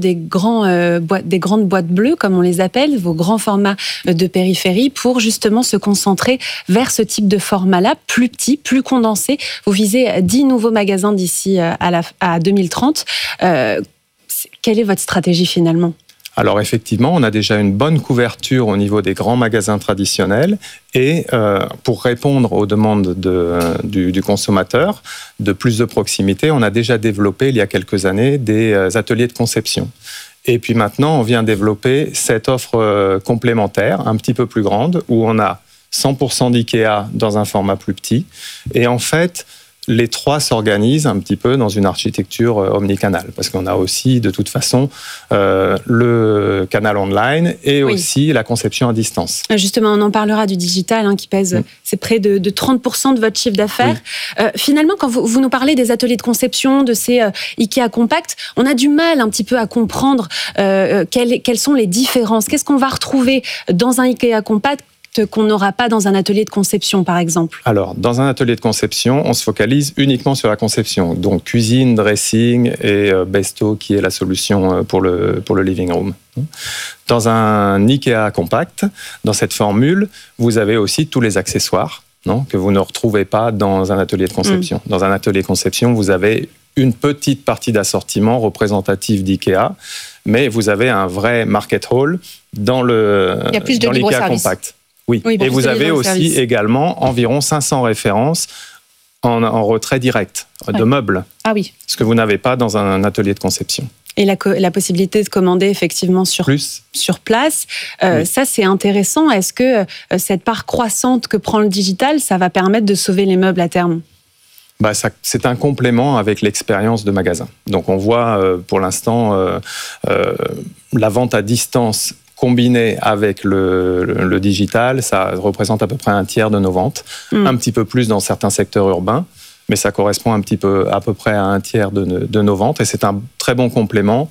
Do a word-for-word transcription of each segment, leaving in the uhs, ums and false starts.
des, grands, euh, boîtes, des grandes boîtes bleues, comme on les appelle, vos grands formats de périphérie, pour justement se concentrer vers ce type de format-là, plus petit, plus condensé. Vous visez dix nouveaux magasins d'ici à, la, à deux mille trente. Euh, quelle est votre stratégie finalement ? Alors effectivement, on a déjà une bonne couverture au niveau des grands magasins traditionnels et euh, pour répondre aux demandes de, du, du consommateur de plus de proximité, on a déjà développé il y a quelques années des ateliers de conception. Et puis maintenant, on vient développer cette offre euh, complémentaire, un petit peu plus grande, où on a cent pour cent d'IKEA dans un format plus petit. Et en fait, les trois s'organisent un petit peu dans une architecture omnicanal, parce qu'on a aussi, de toute façon, euh, le canal online et oui. aussi la conception à distance. Justement, on en parlera du digital, hein, qui pèse, mmh. c'est près de, de trente pour cent de votre chiffre d'affaires. Oui. Euh, finalement, quand vous, vous nous parlez des ateliers de conception, de ces euh, IKEA Compact, on a du mal un petit peu à comprendre euh, quelles, quelles sont les différences. Qu'est-ce qu'on va retrouver dans un IKEA Compact qu'on n'aura pas dans un atelier de conception, par exemple? Alors, dans un atelier de conception, on se focalise uniquement sur la conception. Donc, cuisine, dressing et euh, Besto, qui est la solution pour le, pour le living room. Dans un IKEA Compact, dans cette formule, vous avez aussi tous les accessoires, non, que vous ne retrouvez pas dans un atelier de conception. Mmh. Dans un atelier de conception, vous avez une petite partie d'assortiment représentative d'IKEA, mais vous avez un vrai market hall dans le Il y a plus de dans l'IKEA service. Compact. Oui, oui et vous avez aussi service. également environ cinq cents références en, en retrait direct de ouais. meubles. Ah oui. Ce que vous n'avez pas dans un atelier de conception. Et la, la possibilité de commander effectivement sur, Plus. sur place, euh, oui. ça c'est intéressant. Est-ce que euh, cette part croissante que prend le digital, ça va permettre de sauver les meubles à terme ? Bah, ça, c'est un complément avec l'expérience de magasin. Donc on voit euh, pour l'instant euh, euh, la vente à distance combiné avec le, le, le digital, ça représente à peu près un tiers de nos ventes, mmh. un petit peu plus dans certains secteurs urbains, mais ça correspond un petit peu, à peu près à un tiers de, de nos ventes, et c'est un très bon complément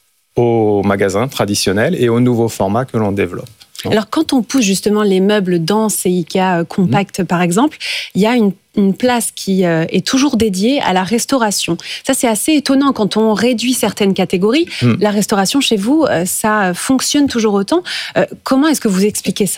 aux magasins traditionnels et aux nouveaux formats que l'on développe. Alors, quand on pousse justement les meubles dans ces IKEA Compact, mmh. par exemple, il y a une, une place qui euh, est toujours dédiée à la restauration. Ça, c'est assez étonnant quand on réduit certaines catégories. Mmh. La restauration, chez vous, euh, ça fonctionne toujours autant. Euh, comment est-ce que vous expliquez ça ?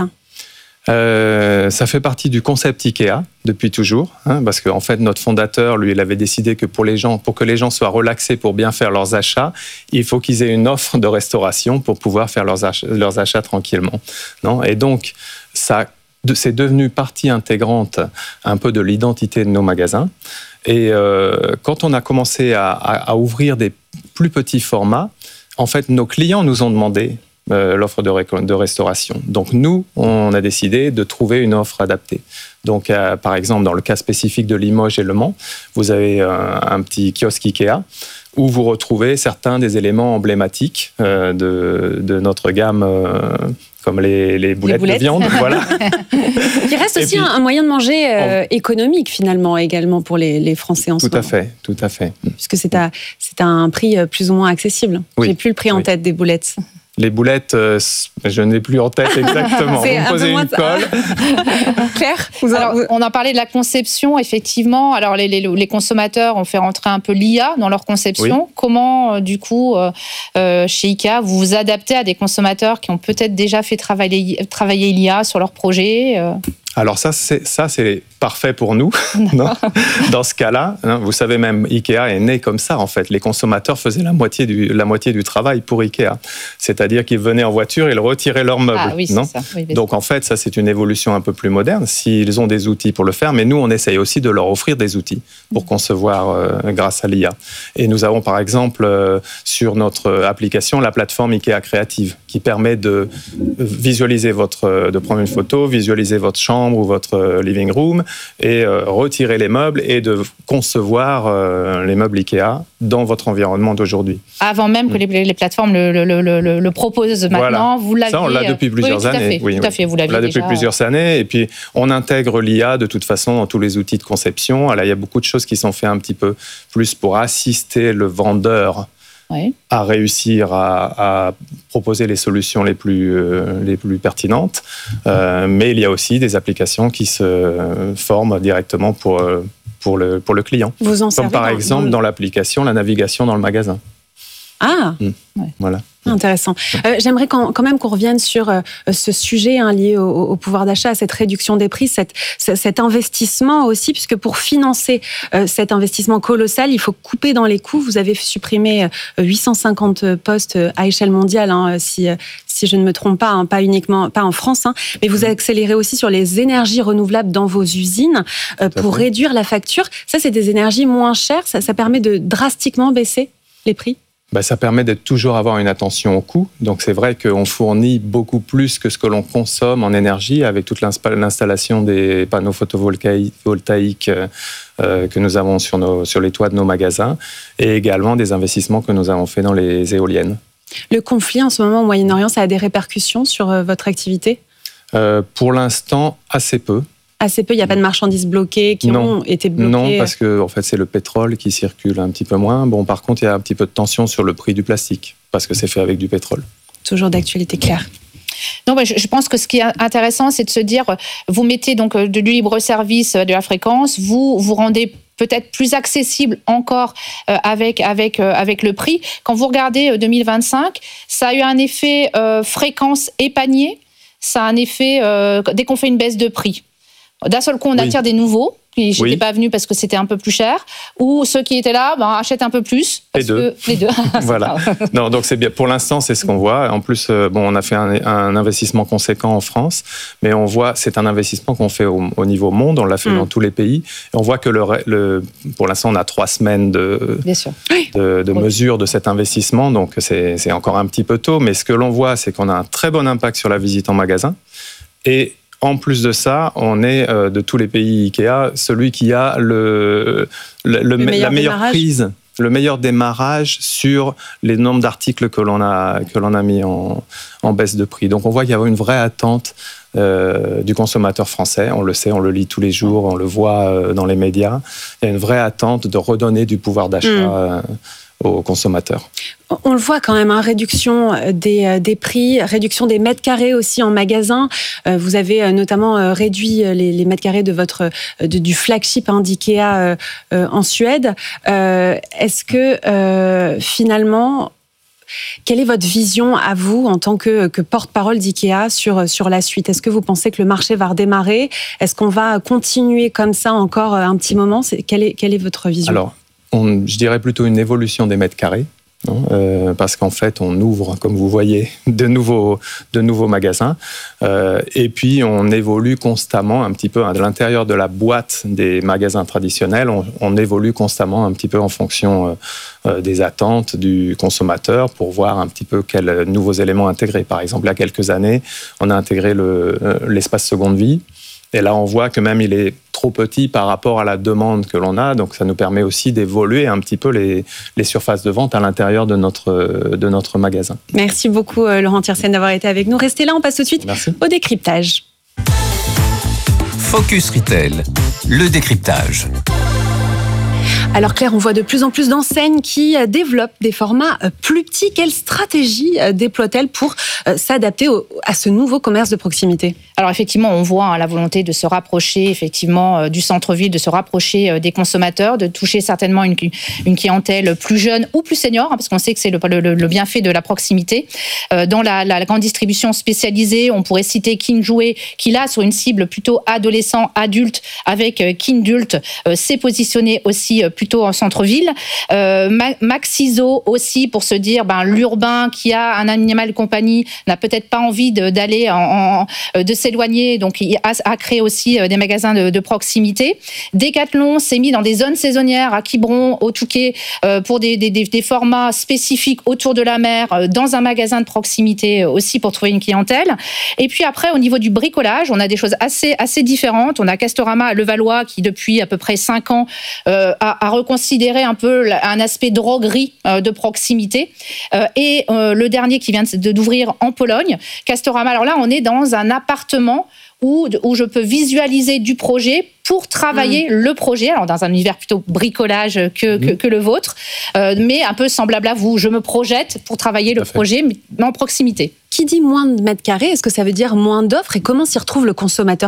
Euh, ça fait partie du concept IKEA depuis toujours, hein, parce qu'en fait notre fondateur, lui, il avait décidé que pour les gens, pour que les gens soient relaxés pour bien faire leurs achats, il faut qu'ils aient une offre de restauration pour pouvoir faire leurs achats, leurs achats tranquillement. Non ? Et donc ça, c'est devenu partie intégrante un peu de l'identité de nos magasins. Et euh, quand on a commencé à, à, à ouvrir des plus petits formats, en fait nos clients nous ont demandé Euh, l'offre de, ré- de restauration. Donc nous, on a décidé de trouver une offre adaptée. Donc euh, par exemple, dans le cas spécifique de Limoges et Le Mans, vous avez euh, un petit kiosque IKEA où vous retrouvez certains des éléments emblématiques euh, de, de notre gamme, euh, comme les, les, boulettes, les boulettes de viande. Voilà. Qui reste aussi puis, un moyen de manger euh, on... économique finalement également pour les, les Français en tout ce moment. Tout à fait, tout à fait. Puisque c'est à, c'est à un prix plus ou moins accessible. Oui. J'ai plus le prix en oui. tête des boulettes. Les boulettes, euh, je n'ai plus en tête exactement. C'est vous me posez une colle. Claire, vous Alors, vous... on a parlé de la conception, effectivement. Alors, les, les, les consommateurs ont fait rentrer un peu l'I A dans leur conception. Oui. Comment, euh, du coup, euh, chez IKEA, vous vous adaptez à des consommateurs qui ont peut-être déjà fait travailler, travailler l'I A sur leur projet euh... Alors ça, c'est, ça, c'est parfait pour nous. Non Dans ce cas-là, hein, vous savez même, IKEA est né comme ça, en fait. Les consommateurs faisaient la moitié du, la moitié du travail pour IKEA. C'est-à-dire qu'ils venaient en voiture et ils retiraient leurs meubles. Ah, oui, non c'est ça. Oui, Donc, en fait, ça, c'est une évolution un peu plus moderne, s'ils ont des outils pour le faire. Mais nous, on essaye aussi de leur offrir des outils pour concevoir euh, grâce à l'I A. Et nous avons, par exemple, euh, sur notre application, la plateforme IKEA Créative, qui permet de visualiser votre, de prendre une photo, visualiser votre chambre, ou votre living room et euh, retirer les meubles et de concevoir euh, les meubles IKEA dans votre environnement d'aujourd'hui. Avant même que les, les plateformes le, le, le, le, le proposent maintenant, voilà. vous l'aviez... Ça, on l'a depuis plusieurs oui, tout années. À fait, oui, tout oui. à fait, vous l'aviez on l'a déjà... depuis plusieurs années et puis on intègre l'I A de toute façon dans tous les outils de conception. Alors, il y a beaucoup de choses qui sont faites un petit peu plus pour assister le vendeur Oui. à réussir à, à proposer les solutions les plus, euh, les plus pertinentes. Euh, mais il y a aussi des applications qui se forment directement pour, pour, le, pour le client. Vous en Comme par dans, exemple dans, dans l'application, la navigation dans le magasin. Ah, mmh. ouais. Voilà. Intéressant. Euh, j'aimerais quand, quand même qu'on revienne sur euh, ce sujet hein, lié au, au pouvoir d'achat, à cette réduction des prix, cette, cet investissement aussi, puisque pour financer euh, cet investissement colossal, il faut couper dans les coûts. Vous avez supprimé euh, huit cent cinquante postes à échelle mondiale, hein, si, si je ne me trompe pas, hein, pas uniquement pas en France, hein, mais vous accélérez aussi sur les énergies renouvelables dans vos usines euh, pour réduire la facture. Ça, c'est des énergies moins chères. Ça, ça permet de drastiquement baisser les prix. Ben, ça permet d'être toujours avoir une attention au coût. Donc c'est vrai qu'on fournit beaucoup plus que ce que l'on consomme en énergie avec toute l'installation des panneaux photovoltaïques euh, que nous avons sur, nos, sur les toits de nos magasins et également des investissements que nous avons faits dans les éoliennes. Le conflit en ce moment au Moyen-Orient, ça a des répercussions sur euh, votre activité ? euh, Pour l'instant, assez peu. Assez peu, il n'y a pas de marchandises bloquées qui non. ont été bloquées. Non, parce que en fait, c'est le pétrole qui circule un petit peu moins. Bon, par contre, il y a un petit peu de tension sur le prix du plastique, parce que c'est fait avec du pétrole. Toujours d'actualité claire. Non, bah, je pense que ce qui est intéressant, c'est de se dire, vous mettez donc du libre service de la fréquence, vous vous rendez peut-être plus accessible encore euh, avec, avec, euh, avec le prix. Quand vous regardez euh, deux mille vingt-cinq, ça a eu un effet euh, fréquence et panier, ça a un effet euh, dès qu'on fait une baisse de prix. D'un seul coup, on attire oui. des nouveaux qui n'étaient oui. pas venus parce que c'était un peu plus cher, ou ceux qui étaient là ben, achètent un peu plus. Parce les deux. Que, les deux. Voilà. Non, donc c'est bien. Pour l'instant, c'est ce qu'on voit. En plus, euh, bon, on a fait un, un investissement conséquent en France, mais on voit, c'est un investissement qu'on fait au, au niveau monde. On l'a fait mmh. dans tous les pays. Et on voit que le, le, pour l'instant, on a trois semaines de, de, de oui. mesure de cet investissement, donc c'est, c'est encore un petit peu tôt. Mais ce que l'on voit, c'est qu'on a un très bon impact sur la visite en magasin. Et en plus de ça, on est euh, de tous les pays Ikea celui qui a le, le, le, le la meilleure démarrage. prise, le meilleur démarrage sur les nombres d'articles que l'on a que l'on a mis en, en baisse de prix. Donc on voit qu'il y a une vraie attente euh, du consommateur français. On le sait, on le lit tous les jours, on le voit euh, dans les médias. Il y a une vraie attente de redonner du pouvoir d'achat. Mmh. Euh, aux consommateurs. On le voit quand même, hein, réduction des, des prix, réduction des mètres carrés aussi en magasin. Euh, vous avez notamment réduit les, les mètres carrés de votre, de, du flagship hein, d'IKEA euh, euh, en Suède. Euh, est-ce que euh, finalement, quelle est votre vision à vous en tant que, que porte-parole d'IKEA sur, sur la suite ? Est-ce que vous pensez que le marché va redémarrer ? Est-ce qu'on va continuer comme ça encore un petit moment ? C'est, quelle, est, quelle est votre vision ? Alors, On, je dirais plutôt une évolution des mètres carrés, hein, euh, parce qu'en fait, on ouvre, comme vous voyez, de nouveaux, de nouveaux magasins, euh, et puis on évolue constamment un petit peu à l'intérieur de la boîte des magasins traditionnels, on, on évolue constamment un petit peu en fonction euh, des attentes du consommateur pour voir un petit peu quels nouveaux éléments intégrer. Par exemple, il y a quelques années, on a intégré le, l'espace seconde vie. Et là, on voit que même il est trop petit par rapport à la demande que l'on a. Donc, ça nous permet aussi d'évoluer un petit peu les, les surfaces de vente à l'intérieur de notre, de notre magasin. Merci beaucoup, Laurent Thiersen, d'avoir été avec nous. Restez là, on passe tout de suite Merci. Au décryptage. Focus Retail, le décryptage. Alors Claire, on voit de plus en plus d'enseignes qui développent des formats plus petits. Quelle stratégie déploie-t-elle pour s'adapter à ce nouveau commerce de proximité ? Alors effectivement, on voit hein, la volonté de se rapprocher effectivement du centre-ville, de se rapprocher des consommateurs, de toucher certainement une, une clientèle plus jeune ou plus senior, hein, parce qu'on sait que c'est le, le, le bienfait de la proximité. Euh, dans la, la grande distribution spécialisée, on pourrait citer Kinjoué, qui là, sur une cible plutôt adolescent, adulte, avec Kindult, euh, s'est positionné aussi plutôt en centre-ville. Euh, Maxiso aussi, pour se dire, ben, l'urbain qui a un animal de compagnie n'a peut-être pas envie de, d'aller en, en, de s'éloigner, donc il a, a créé aussi des magasins de, de proximité. Decathlon s'est mis dans des zones saisonnières à Quiberon, au Touquet, euh, pour des, des, des formats spécifiques autour de la mer, euh, dans un magasin de proximité aussi pour trouver une clientèle. Et puis après, au niveau du bricolage, on a des choses assez, assez différentes. On a Castorama à Levallois qui, depuis à peu près cinq ans, euh, a, a reconsidérer un peu un aspect droguerie euh, de proximité. Euh, et euh, le dernier qui vient de, d'ouvrir en Pologne, Castorama. Alors là, on est dans un appartement où, où je peux visualiser du projet pour travailler mmh. le projet, alors dans un univers plutôt bricolage que, mmh. que, que le vôtre, euh, mais un peu semblable à vous. Je me projette pour travailler le projet, mais en proximité. Qui dit moins de mètres carrés, est-ce que ça veut dire moins d'offres ? Et comment s'y retrouve le consommateur finalement ?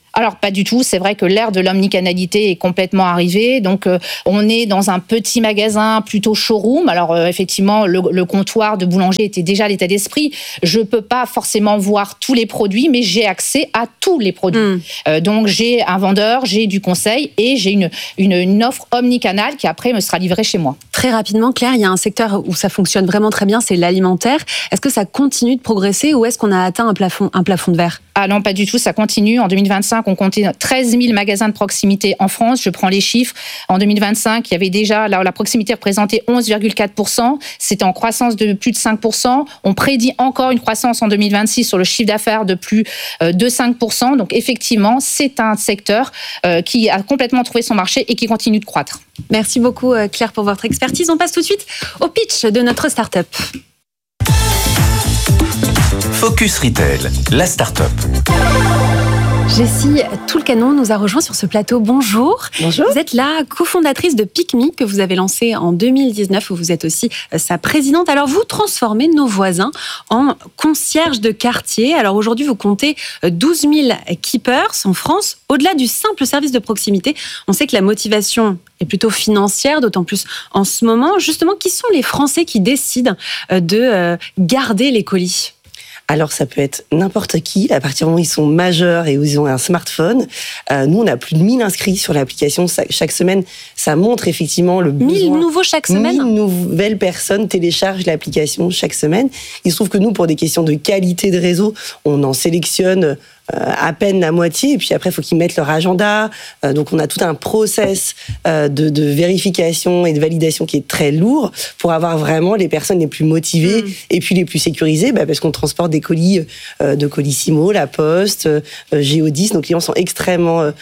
Alors pas du tout, c'est vrai que l'ère de l'omnicanalité est complètement arrivée, donc euh, on est dans un petit magasin plutôt showroom. Alors euh, effectivement, le, le comptoir de boulanger était déjà l'état d'esprit. Je peux pas forcément voir tous les produits, mais j'ai accès à tous les produits. Mmh. Euh, donc j'ai un vendeur, j'ai du conseil et j'ai une, une, une offre omnicanale qui après me sera livrée chez moi. Très rapidement, Claire, il y a un secteur où ça fonctionne vraiment très bien, c'est l'alimentaire. Est-ce que ça continue de progresser ou est-ce qu'on a atteint un plafond, un plafond de verre ? Ah non, pas du tout, ça continue. En deux mille vingt-cinq, on comptait treize mille magasins de proximité en France. Je prends les chiffres. En deux mille vingt-cinq, il y avait déjà, là, la proximité représentait onze virgule quatre pour cent. C'était en croissance de plus de cinq pour cent. On prédit encore une croissance en deux mille vingt-six sur le chiffre d'affaires de plus de cinq pour cent. Donc effectivement, c'est un secteur qui a complètement trouvé son marché et qui continue de croître. Merci beaucoup Claire pour votre expertise. On passe tout de suite au pitch de notre start-up. Focus Retail, la start-up. Jessie Toulcanon nous a rejoint sur ce plateau. Bonjour. Bonjour. Vous êtes la cofondatrice de PicMe que vous avez lancé en deux mille dix-neuf où vous êtes aussi sa présidente. Alors vous transformez nos voisins en concierges de quartier. Alors aujourd'hui vous comptez douze mille keepers en France. Au-delà du simple service de proximité, on sait que la motivation est plutôt financière, d'autant plus en ce moment. Justement, qui sont les Français qui décident de garder les colis ? Alors, ça peut être n'importe qui, à partir du moment où ils sont majeurs et où ils ont un smartphone. Euh, nous, on a plus de mille inscrits sur l'application. Ça, chaque semaine, ça montre effectivement le besoin. mille nouveaux chaque semaine ? mille nouvelles personnes téléchargent l'application chaque semaine. Il se trouve que nous, pour des questions de qualité de réseau, on en sélectionne Euh, à peine la moitié, et puis après, il faut qu'ils mettent leur agenda. Euh, donc, on a tout un process euh, de, de vérification et de validation qui est très lourd pour avoir vraiment les personnes les plus motivées mmh. et puis les plus sécurisées, bah, parce qu'on transporte des colis euh, de Colissimo, La Poste, euh, Géodis. Nos clients sont extrêmement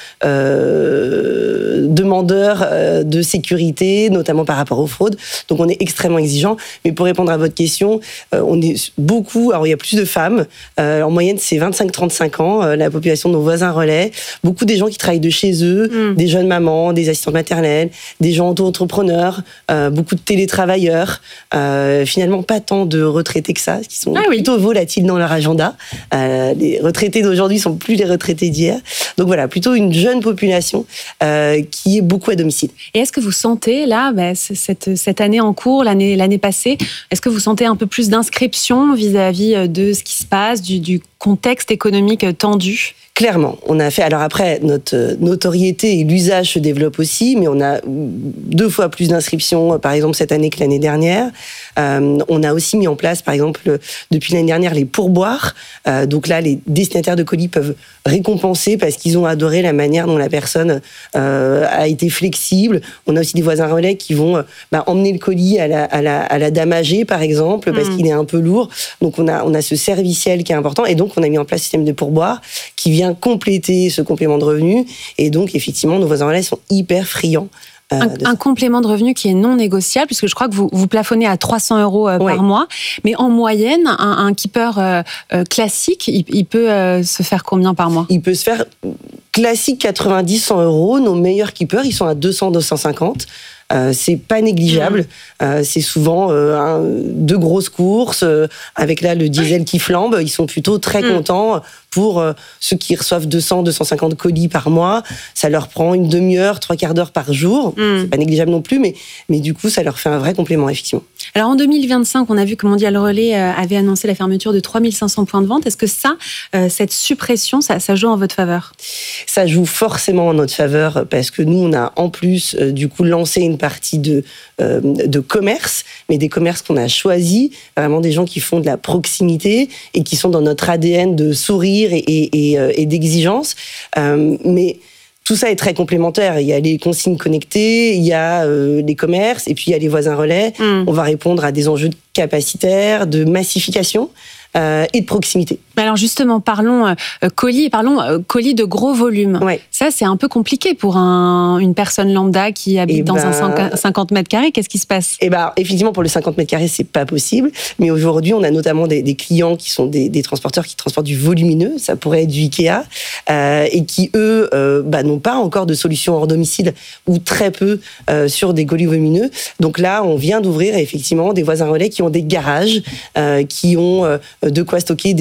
euh, demandeurs euh, de sécurité, notamment par rapport aux fraudes. Donc, on est extrêmement exigeant. Mais pour répondre à votre question, euh, on est beaucoup... Alors, il y a plus de femmes. Euh, en moyenne, c'est vingt-cinq à trente-cinq ans. La population de nos voisins relais, beaucoup des gens qui travaillent de chez eux, mmh. des jeunes mamans, des assistantes maternelles, des gens auto-entrepreneurs, euh, beaucoup de télétravailleurs, euh, finalement pas tant de retraités que ça, qui sont ah oui. plutôt volatiles dans leur agenda. Euh, les retraités d'aujourd'hui sont plus les retraités d'hier. Donc voilà, plutôt une jeune population euh, qui est beaucoup à domicile. Et est-ce que vous sentez là, bah, cette, cette année en cours, l'année, l'année passée, est-ce que vous sentez un peu plus d'inscription vis-à-vis de ce qui se passe, du, du contexte économique tendu ? Clairement, on a fait. Alors après, notre notoriété et l'usage se développent aussi, mais on a deux fois plus d'inscriptions, par exemple cette année que l'année dernière. Euh, on a aussi mis en place, par exemple, depuis l'année dernière, les pourboires. Euh, donc là, les destinataires de colis peuvent récompenser parce qu'ils ont adoré la manière dont la personne euh, a été flexible. On a aussi des voisins relais qui vont euh, bah, emmener le colis à la, à la, à la dame âgée, par exemple, parce mmh. qu'il est un peu lourd. Donc on a, on a ce serviciel qui est important, et donc on a mis en place un système de pourboire qui vient compléter ce complément de revenu. Et donc, effectivement, nos voisins relais sont hyper friands. Euh, un, un complément de revenu qui est non négociable, puisque je crois que vous, vous plafonnez à trois cents euros euh, ouais. par mois. Mais en moyenne, un, un keeper euh, euh, classique, il, il peut euh, se faire combien par mois ? Il peut se faire classique quatre-vingt-dix à cent euros. Nos meilleurs keepers, ils sont à deux cents à deux cent cinquante. Euh, c'est pas négligeable. Mmh. Euh, c'est souvent euh, un, deux grosses courses euh, avec là le diesel qui flambe. Ils sont plutôt très mmh. contents. Pour euh, ceux qui reçoivent deux cents à deux cent cinquante colis par mois, ça leur prend une demi-heure, trois quarts d'heure par jour. Mmh. C'est pas négligeable non plus, mais, mais du coup, ça leur fait un vrai complément, effectivement. Alors en deux mille vingt-cinq, on a vu que Mondial Relais avait annoncé la fermeture de trois mille cinq cents points de vente. Est-ce que ça, euh, cette suppression, ça, ça joue en votre faveur ? Ça joue forcément en notre faveur parce que nous, on a en plus euh, du coup lancé une partie de, euh, de commerce, mais des commerces qu'on a choisis, vraiment des gens qui font de la proximité et qui sont dans notre A D N de sourire et, et, et, et d'exigence. Euh, mais tout ça est très complémentaire. Il y a les consignes connectées, il y a euh, les commerces, et puis il y a les voisins relais. Mmh. On va répondre à des enjeux capacitaires, de massification euh, et de proximité. Alors justement, parlons euh, colis, parlons euh, colis de gros volume. Ouais. Ça, c'est un peu compliqué pour un, une personne lambda qui habite et dans ben, un cinquante mètres carrés. Qu'est-ce qui se passe ? Eh ben, effectivement, pour le cinquante mètres carrés, c'est pas possible. Mais aujourd'hui, on a notamment des, des clients qui sont des, des transporteurs qui transportent du volumineux. Ça pourrait être du Ikea euh, et qui eux, euh, bah, n'ont pas encore de solution hors domicile ou très peu euh, sur des colis volumineux. Donc là, on vient d'ouvrir effectivement des voisins relais qui ont des garages, euh, qui ont euh, de quoi stocker des vélos.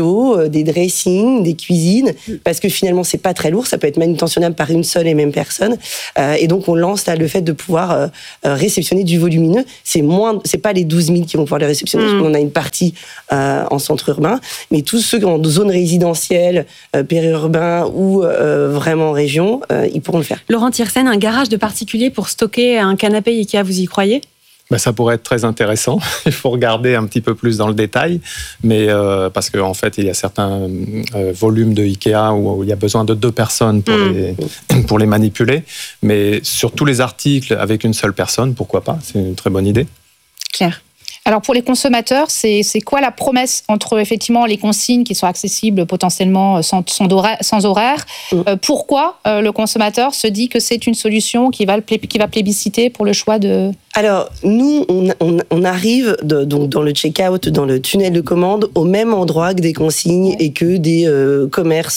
bio, des dressings, des cuisines, parce que finalement c'est pas très lourd, ça peut être manutentionnable par une seule et même personne. Euh, et donc on lance là le fait de pouvoir euh, réceptionner du volumineux. C'est moins, c'est pas les douze mille qui vont pouvoir les réceptionner, mmh. parce qu'on a une partie euh, en centre urbain, mais tous ceux en zone résidentielle, euh, périurbain ou euh, vraiment en région, euh, ils pourront le faire. Laurent Thiersen, un garage de particulier pour stocker un canapé Ikea, vous y croyez ? Ben, ça pourrait être très intéressant. Il faut regarder un petit peu plus dans le détail, mais euh, parce qu'en en fait, il y a certains euh, volumes de Ikea où, où il y a besoin de deux personnes pour, mmh. les, pour les manipuler. Mais sur tous les articles avec une seule personne, pourquoi pas ? C'est une très bonne idée. Claire. Alors pour les consommateurs, c'est, c'est quoi la promesse entre effectivement les consignes qui sont accessibles potentiellement sans, sans, horaire, sans horaire mmh. euh, Pourquoi euh, le consommateur se dit que c'est une solution qui va, le plé, qui va plébisciter pour le choix de... Alors nous, on, on, on arrive de, donc dans le check-out, dans le tunnel de commande, au même endroit que des consignes ouais. et que des euh, commerces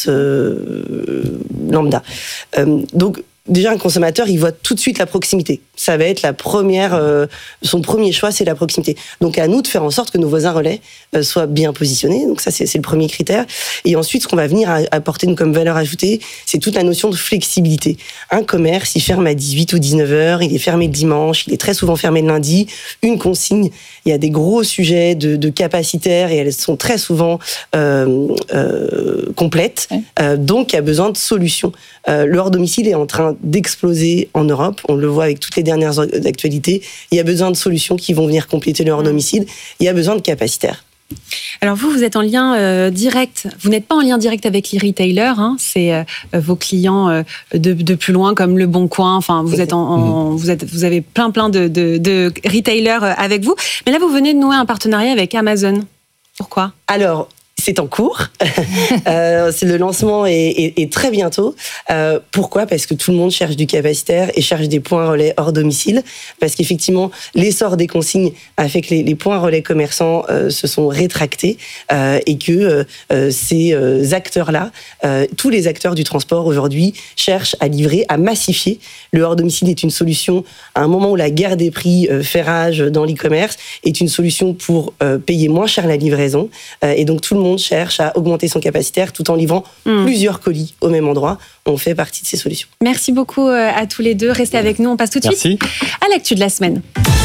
euh, lambda. Euh, donc déjà, un consommateur, il voit tout de suite la proximité. Ça va être la première, euh, son premier choix, c'est la proximité. Donc, à nous de faire en sorte que nos voisins relais euh, soient bien positionnés. Donc, ça, c'est, c'est le premier critère. Et ensuite, ce qu'on va venir à, apporter comme valeur ajoutée, c'est toute la notion de flexibilité. Un commerce, il ferme à dix-huit ou dix-neuf heures, il est fermé le dimanche, il est très souvent fermé le lundi. Une consigne, il y a des gros sujets de, de capacitaires et elles sont très souvent euh, euh, complètes. Ouais. Euh, donc, il y a besoin de solutions. Euh, le hors-domicile est en train d'exploser en Europe. On le voit avec toutes les dernières actualités. Il y a besoin de solutions qui vont venir compléter le hors-domicile. Il y a besoin de capacitaires. Alors vous, vous êtes en lien euh, direct. Vous n'êtes pas en lien direct avec les retailers. Hein, c'est euh, vos clients euh, de, de plus loin, comme Le Bon Coin. Enfin, vous êtes en, en vous êtes, vous avez plein plein de, de, de retailers avec vous. Mais là, vous venez de nouer un partenariat avec Amazon. Pourquoi ? Alors. C'est en cours. euh, c'est le lancement est, est, est très bientôt. Euh, pourquoi ? Parce que tout le monde cherche du capacitaire et cherche des points relais hors domicile. Parce qu'effectivement, l'essor des consignes a fait que les, les points relais commerçants euh, se sont rétractés euh, et que euh, ces euh, acteurs-là, euh, tous les acteurs du transport aujourd'hui, cherchent à livrer, à massifier. Le hors domicile est une solution à un moment où la guerre des prix euh, fait rage dans l'e-commerce, est une solution pour euh, payer moins cher la livraison. Euh, et donc tout le monde cherche à augmenter son capacitaire tout en livrant mmh. plusieurs colis au même endroit. On fait partie de ces solutions. Merci beaucoup à tous les deux. Restez avec nous. On passe tout de Merci. suite à l'actu de la semaine.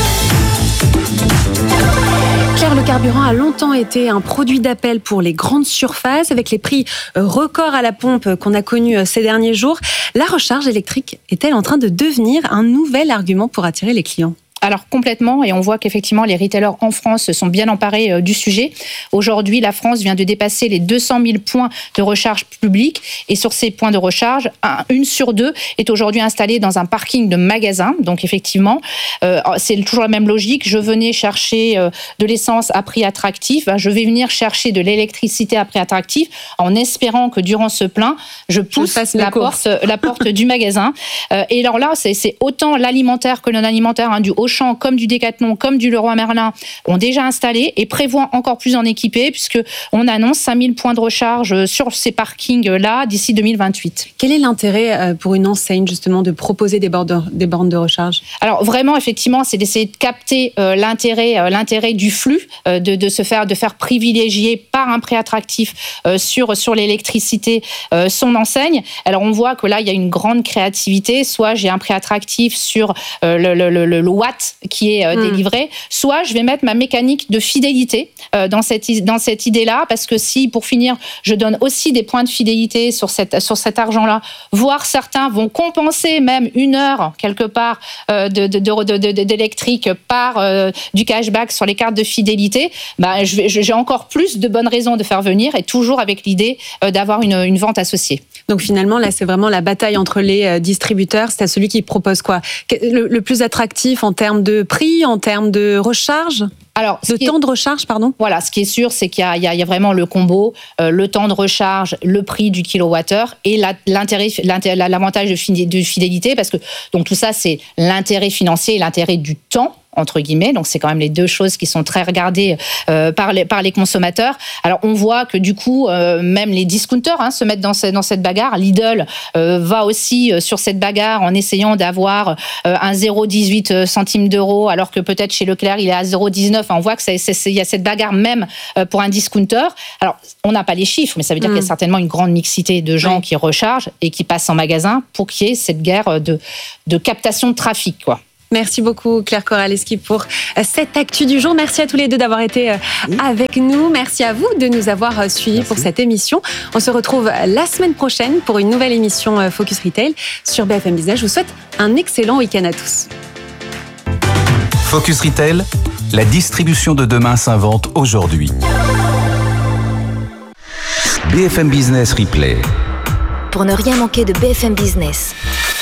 Claire, le carburant a longtemps été un produit d'appel pour les grandes surfaces. Avec les prix records à la pompe qu'on a connus ces derniers jours, la recharge électrique est-elle en train de devenir un nouvel argument pour attirer les clients ? Alors complètement, et on voit qu'effectivement les retailers en France se sont bien emparés euh, du sujet. Aujourd'hui, la France vient de dépasser les deux cent mille points de recharge publics, et sur ces points de recharge, un, une sur deux est aujourd'hui installée dans un parking de magasin. Donc effectivement, euh, c'est toujours la même logique. Je venais chercher euh, de l'essence à prix attractif, je vais venir chercher de l'électricité à prix attractif, en espérant que durant ce plein, je pousse je la, porte, la porte du magasin. Euh, et alors là, c'est, c'est autant l'alimentaire que le non-alimentaire, hein, du haut comme du Decathlon, comme du Leroy Merlin ont déjà installé et prévoient encore plus en équiper, puisqu'on annonce cinq mille points de recharge sur ces parkings-là d'ici deux mille vingt-huit. Quel est l'intérêt pour une enseigne justement de proposer des bornes de, des bornes de recharge ? Alors vraiment, effectivement, c'est d'essayer de capter euh, l'intérêt, euh, l'intérêt du flux, euh, de, de se faire, de faire privilégier par un prix attractif euh, sur, sur l'électricité euh, son enseigne. Alors on voit que là, il y a une grande créativité. Soit j'ai un prix attractif sur euh, le, le, le, le watt qui est euh, mmh. délivré, soit je vais mettre ma mécanique de fidélité euh, dans cette, dans cette idée-là, parce que si, pour finir, je donne aussi des points de fidélité sur, cette, sur cet argent-là, voire certains vont compenser même une heure, quelque part, euh, de, de, de, de, de, d'électrique par euh, du cashback sur les cartes de fidélité, bah, je vais, j'ai encore plus de bonnes raisons de faire venir, et toujours avec l'idée euh, d'avoir une, une vente associée. Donc finalement, là, c'est vraiment la bataille entre les distributeurs. C'est à celui qui propose quoi ? Le, le plus attractif en termes de prix, en termes de recharge ? Alors, de temps est, de recharge, pardon. Voilà, ce qui est sûr, c'est qu'il y a, il y a, il y a vraiment le combo, euh, le temps de recharge, le prix du kilowattheure et la, l'intérêt, l'intérêt, l'avantage de fidélité, parce que donc tout ça, c'est l'intérêt financier et l'intérêt du temps, entre guillemets. Donc, c'est quand même les deux choses qui sont très regardées euh, par, les, par les consommateurs. Alors, on voit que du coup, euh, même les discounters hein, se mettent dans, ce, dans cette bagarre. Lidl euh, va aussi euh, sur cette bagarre en essayant d'avoir euh, un zéro virgule dix-huit centimes d'euros, alors que peut-être chez Leclerc, il est à zéro virgule dix-neuf Enfin, on voit que c'est, c'est, c'est, il y a cette bagarre même pour un discounter. Alors, on n'a pas les chiffres, mais ça veut dire mmh. qu'il y a certainement une grande mixité de gens oui. qui rechargent et qui passent en magasin pour qu'il y ait cette guerre de, de captation de trafic, quoi. Merci beaucoup Claire Koraleski pour cette actu du jour. Merci à tous les deux d'avoir été avec nous. Merci à vous de nous avoir suivis Merci. pour cette émission. On se retrouve la semaine prochaine pour une nouvelle émission Focus Retail sur B F M Business. Je vous souhaite un excellent week-end à tous. Focus Retail, la distribution de demain s'invente aujourd'hui. B F M Business Replay. Pour ne rien manquer de B F M Business.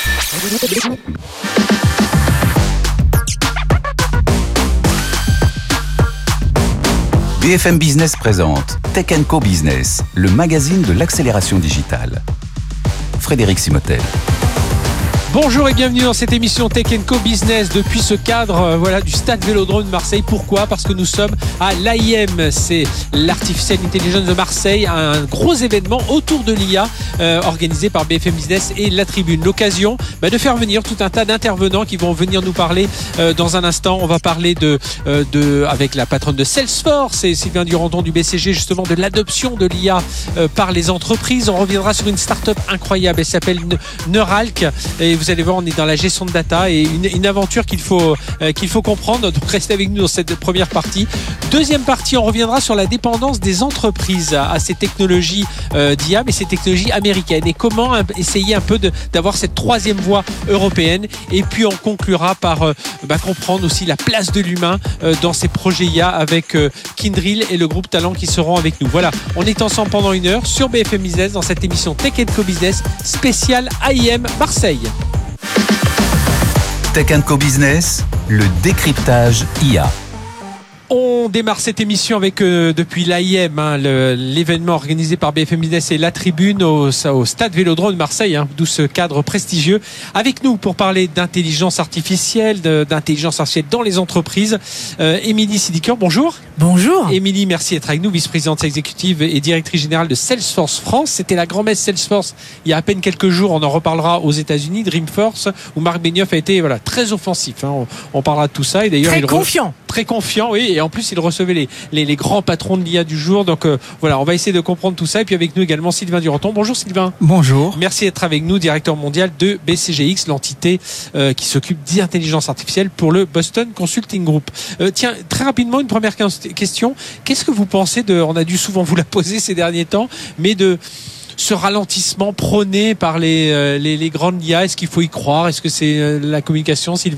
B F M Business présente Tech and Co Business, le magazine de l'accélération digitale. Frédéric Simotel. Bonjour et bienvenue dans cette émission Tech and Co Business depuis ce cadre euh, voilà, du Stade Vélodrome de Marseille. Pourquoi ? Parce que nous sommes à l'A I M, c'est l'Artificial Intelligence de Marseille, un gros événement autour de l'I A euh, organisé par B F M Business et La Tribune. L'occasion bah, de faire venir tout un tas d'intervenants qui vont venir nous parler euh, dans un instant. On va parler de, euh, de, avec la patronne de Salesforce et Sylvain Duranton du B C G, justement de l'adoption de l'I A euh, par les entreprises. On reviendra sur une start-up incroyable, elle s'appelle Neuralk et vous allez voir, on est dans la gestion de data et une, une aventure qu'il faut, euh, qu'il faut comprendre. Donc restez avec nous dans cette première partie. Deuxième partie, on reviendra sur la dépendance des entreprises à, à ces technologies euh, d'I A, mais ces technologies américaines et comment essayer un peu de, d'avoir cette troisième voie européenne. Et puis on conclura par euh, bah, comprendre aussi la place de l'humain euh, dans ces projets I A avec euh, Kyndryl et le groupe Talent qui seront avec nous. Voilà, on est ensemble pendant une heure sur B F M Business dans cette émission Tech and Co Business spéciale A I M Marseille. Tech and Co Business, le décryptage I A. On démarre cette émission avec euh, depuis l'A I M, hein, le, l'événement organisé par B F M Business et La Tribune au, au Stade Vélodrome de Marseille, hein, d'où ce cadre prestigieux. Avec nous pour parler d'intelligence artificielle, de, d'intelligence artificielle dans les entreprises, euh, Émilie Sidiker, bonjour. Bonjour. Émilie, merci d'être avec nous, vice-présidente exécutive et directrice générale de Salesforce France. C'était la grand-messe Salesforce il y a à peine quelques jours. On en reparlera aux États-Unis, Dreamforce, où Marc Benioff a été voilà, très offensif. Hein. On, on parlera de tout ça. Et d'ailleurs, très il confiant. Re... Très confiant, oui. Et en plus, il recevait les, les, les grands patrons de l'I A du jour. Donc euh, voilà, on va essayer de comprendre tout ça. Et puis avec nous également Sylvain Duranton. Bonjour Sylvain. Bonjour. Merci d'être avec nous, directeur mondial de B C G X, l'entité euh, qui s'occupe d'intelligence artificielle pour le Boston Consulting Group. Euh, tiens, très rapidement, une première question. Qu'est-ce que vous pensez de, on a dû souvent vous la poser ces derniers temps, mais de ce ralentissement prôné par les, euh, les, les grandes I A, est-ce qu'il faut y croire ? Est-ce que c'est euh, la communication, Sylvain ?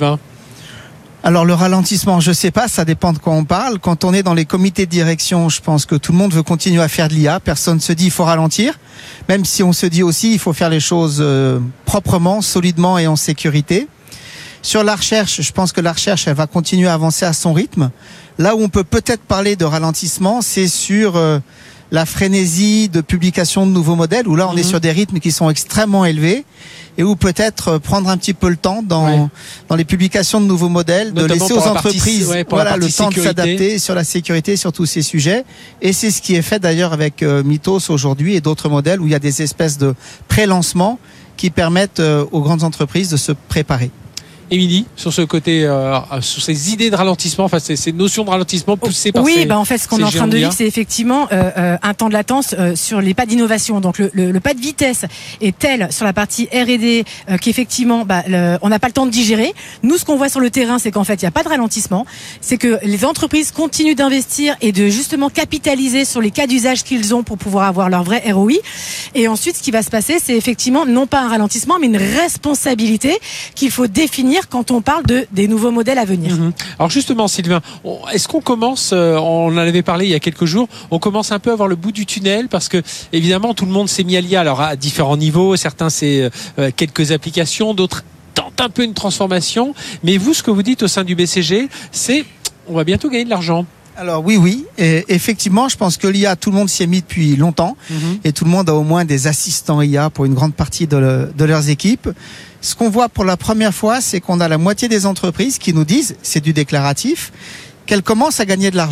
Alors le ralentissement, je sais pas, ça dépend de quoi on parle. Quand on est dans les comités de direction, je pense que tout le monde veut continuer à faire de l'I A. Personne se dit il faut ralentir, même si on se dit aussi il faut faire les choses euh, proprement, solidement et en sécurité. Sur la recherche, je pense que la recherche, elle va continuer à avancer à son rythme. Là où on peut peut-être parler de ralentissement, c'est sur euh, la frénésie de publication de nouveaux modèles, où là on mmh. est sur des rythmes qui sont extrêmement élevés et où peut-être prendre un petit peu le temps dans, ouais. dans les publications de nouveaux modèles, notamment de laisser aux entreprises partie, ouais, voilà, le temps sécurité. de s'adapter sur la sécurité, sur tous ces sujets. Et c'est ce qui est fait d'ailleurs avec euh, Mythos aujourd'hui et d'autres modèles où il y a des espèces de pré-lancements qui permettent euh, aux grandes entreprises de se préparer. Émilie, sur ce côté, euh, sur ces idées de ralentissement, enfin ces, ces notions de ralentissement poussées par oui, ces, bah en fait, ce qu'on est en train de dire, c'est effectivement euh, euh, un temps de latence euh, sur les pas d'innovation. Donc le, le, le pas de vitesse est tel sur la partie R et D euh, qu'effectivement, bah, le, on n'a pas le temps de digérer. Nous, ce qu'on voit sur le terrain, c'est qu'en fait, il n'y a pas de ralentissement. C'est que les entreprises continuent d'investir et de justement capitaliser sur les cas d'usage qu'ils ont pour pouvoir avoir leur vrai R O I. Et ensuite, ce qui va se passer, c'est effectivement non pas un ralentissement, mais une responsabilité qu'il faut définir quand on parle de des nouveaux modèles à venir. Mmh. Alors justement, Sylvain, est-ce qu'on commence, on en avait parlé il y a quelques jours, on commence un peu à voir le bout du tunnel parce que évidemment tout le monde s'est mis à l'I A, alors à différents niveaux, certains c'est euh, quelques applications, d'autres tentent un peu une transformation, mais vous, ce que vous dites au sein du B C G, c'est on va bientôt gagner de l'argent. Alors oui, oui, et effectivement, je pense que l'I A, tout le monde s'y est mis depuis longtemps, mmh. et tout le monde a au moins des assistants I A pour une grande partie de, le, de leurs équipes. Ce qu'on voit pour la première fois, c'est qu'on a la moitié des entreprises qui nous disent, c'est du déclaratif, qu'elles commencent à gagner de l'argent.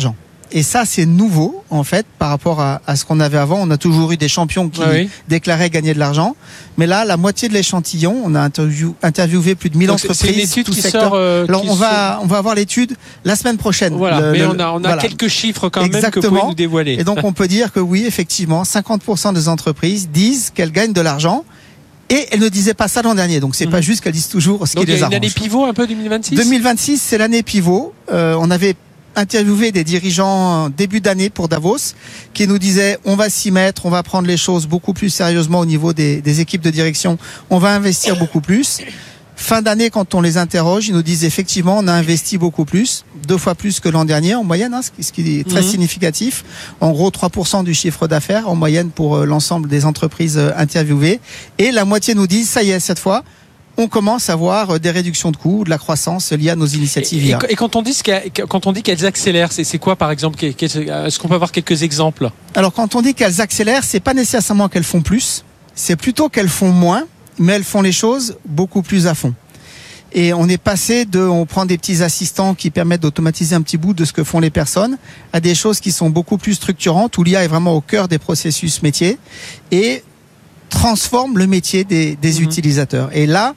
Et ça, c'est nouveau, en fait, par rapport à, à ce qu'on avait avant. On a toujours eu des champions qui ah oui. déclaraient gagner de l'argent. Mais là, la moitié de l'échantillon, on a interview, interviewé plus de mille Donc, entreprises. C'est une étude tout qui secteur. sort. Euh, Alors, qui on se... va, on va avoir l'étude la semaine prochaine. Voilà, le, mais le, on a, on a voilà. quelques chiffres quand Exactement. même que vous pouvez nous dévoiler. Et donc, on peut dire que oui, effectivement, cinquante pour cent des entreprises disent qu'elles gagnent de l'argent. Et elles ne disaient pas ça l'an dernier. Donc, c'est mmh. pas juste qu'elles disent toujours ce donc, qui les arrange. Donc, il y a une année pivot un peu deux mille vingt-six deux mille vingt-six, c'est l'année pivot. Euh, on avait interviewé des dirigeants début d'année pour Davos qui nous disaient on va s'y mettre, on va prendre les choses beaucoup plus sérieusement au niveau des, des équipes de direction, on va investir beaucoup plus. Fin d'année, quand on les interroge, ils nous disent effectivement on a investi beaucoup plus, deux fois plus que l'an dernier en moyenne, hein, ce qui est très mmh. significatif. En gros, trois pour cent du chiffre d'affaires en moyenne pour euh, l'ensemble des entreprises euh, interviewées. Et la moitié nous disent ça y est, cette fois, on commence à voir des réductions de coûts, de la croissance liée à nos initiatives. Et, et, et quand on dit quand on dit qu'elles accélèrent, c'est, c'est quoi par exemple? Est-ce qu'on peut avoir quelques exemples? Alors quand on dit qu'elles accélèrent, c'est pas nécessairement qu'elles font plus, c'est plutôt qu'elles font moins, mais elles font les choses beaucoup plus à fond. Et on est passé de, on prend des petits assistants qui permettent d'automatiser un petit bout de ce que font les personnes, à des choses qui sont beaucoup plus structurantes, où l'I A est vraiment au cœur des processus métiers et transforme le métier des, des mmh. utilisateurs. Et là,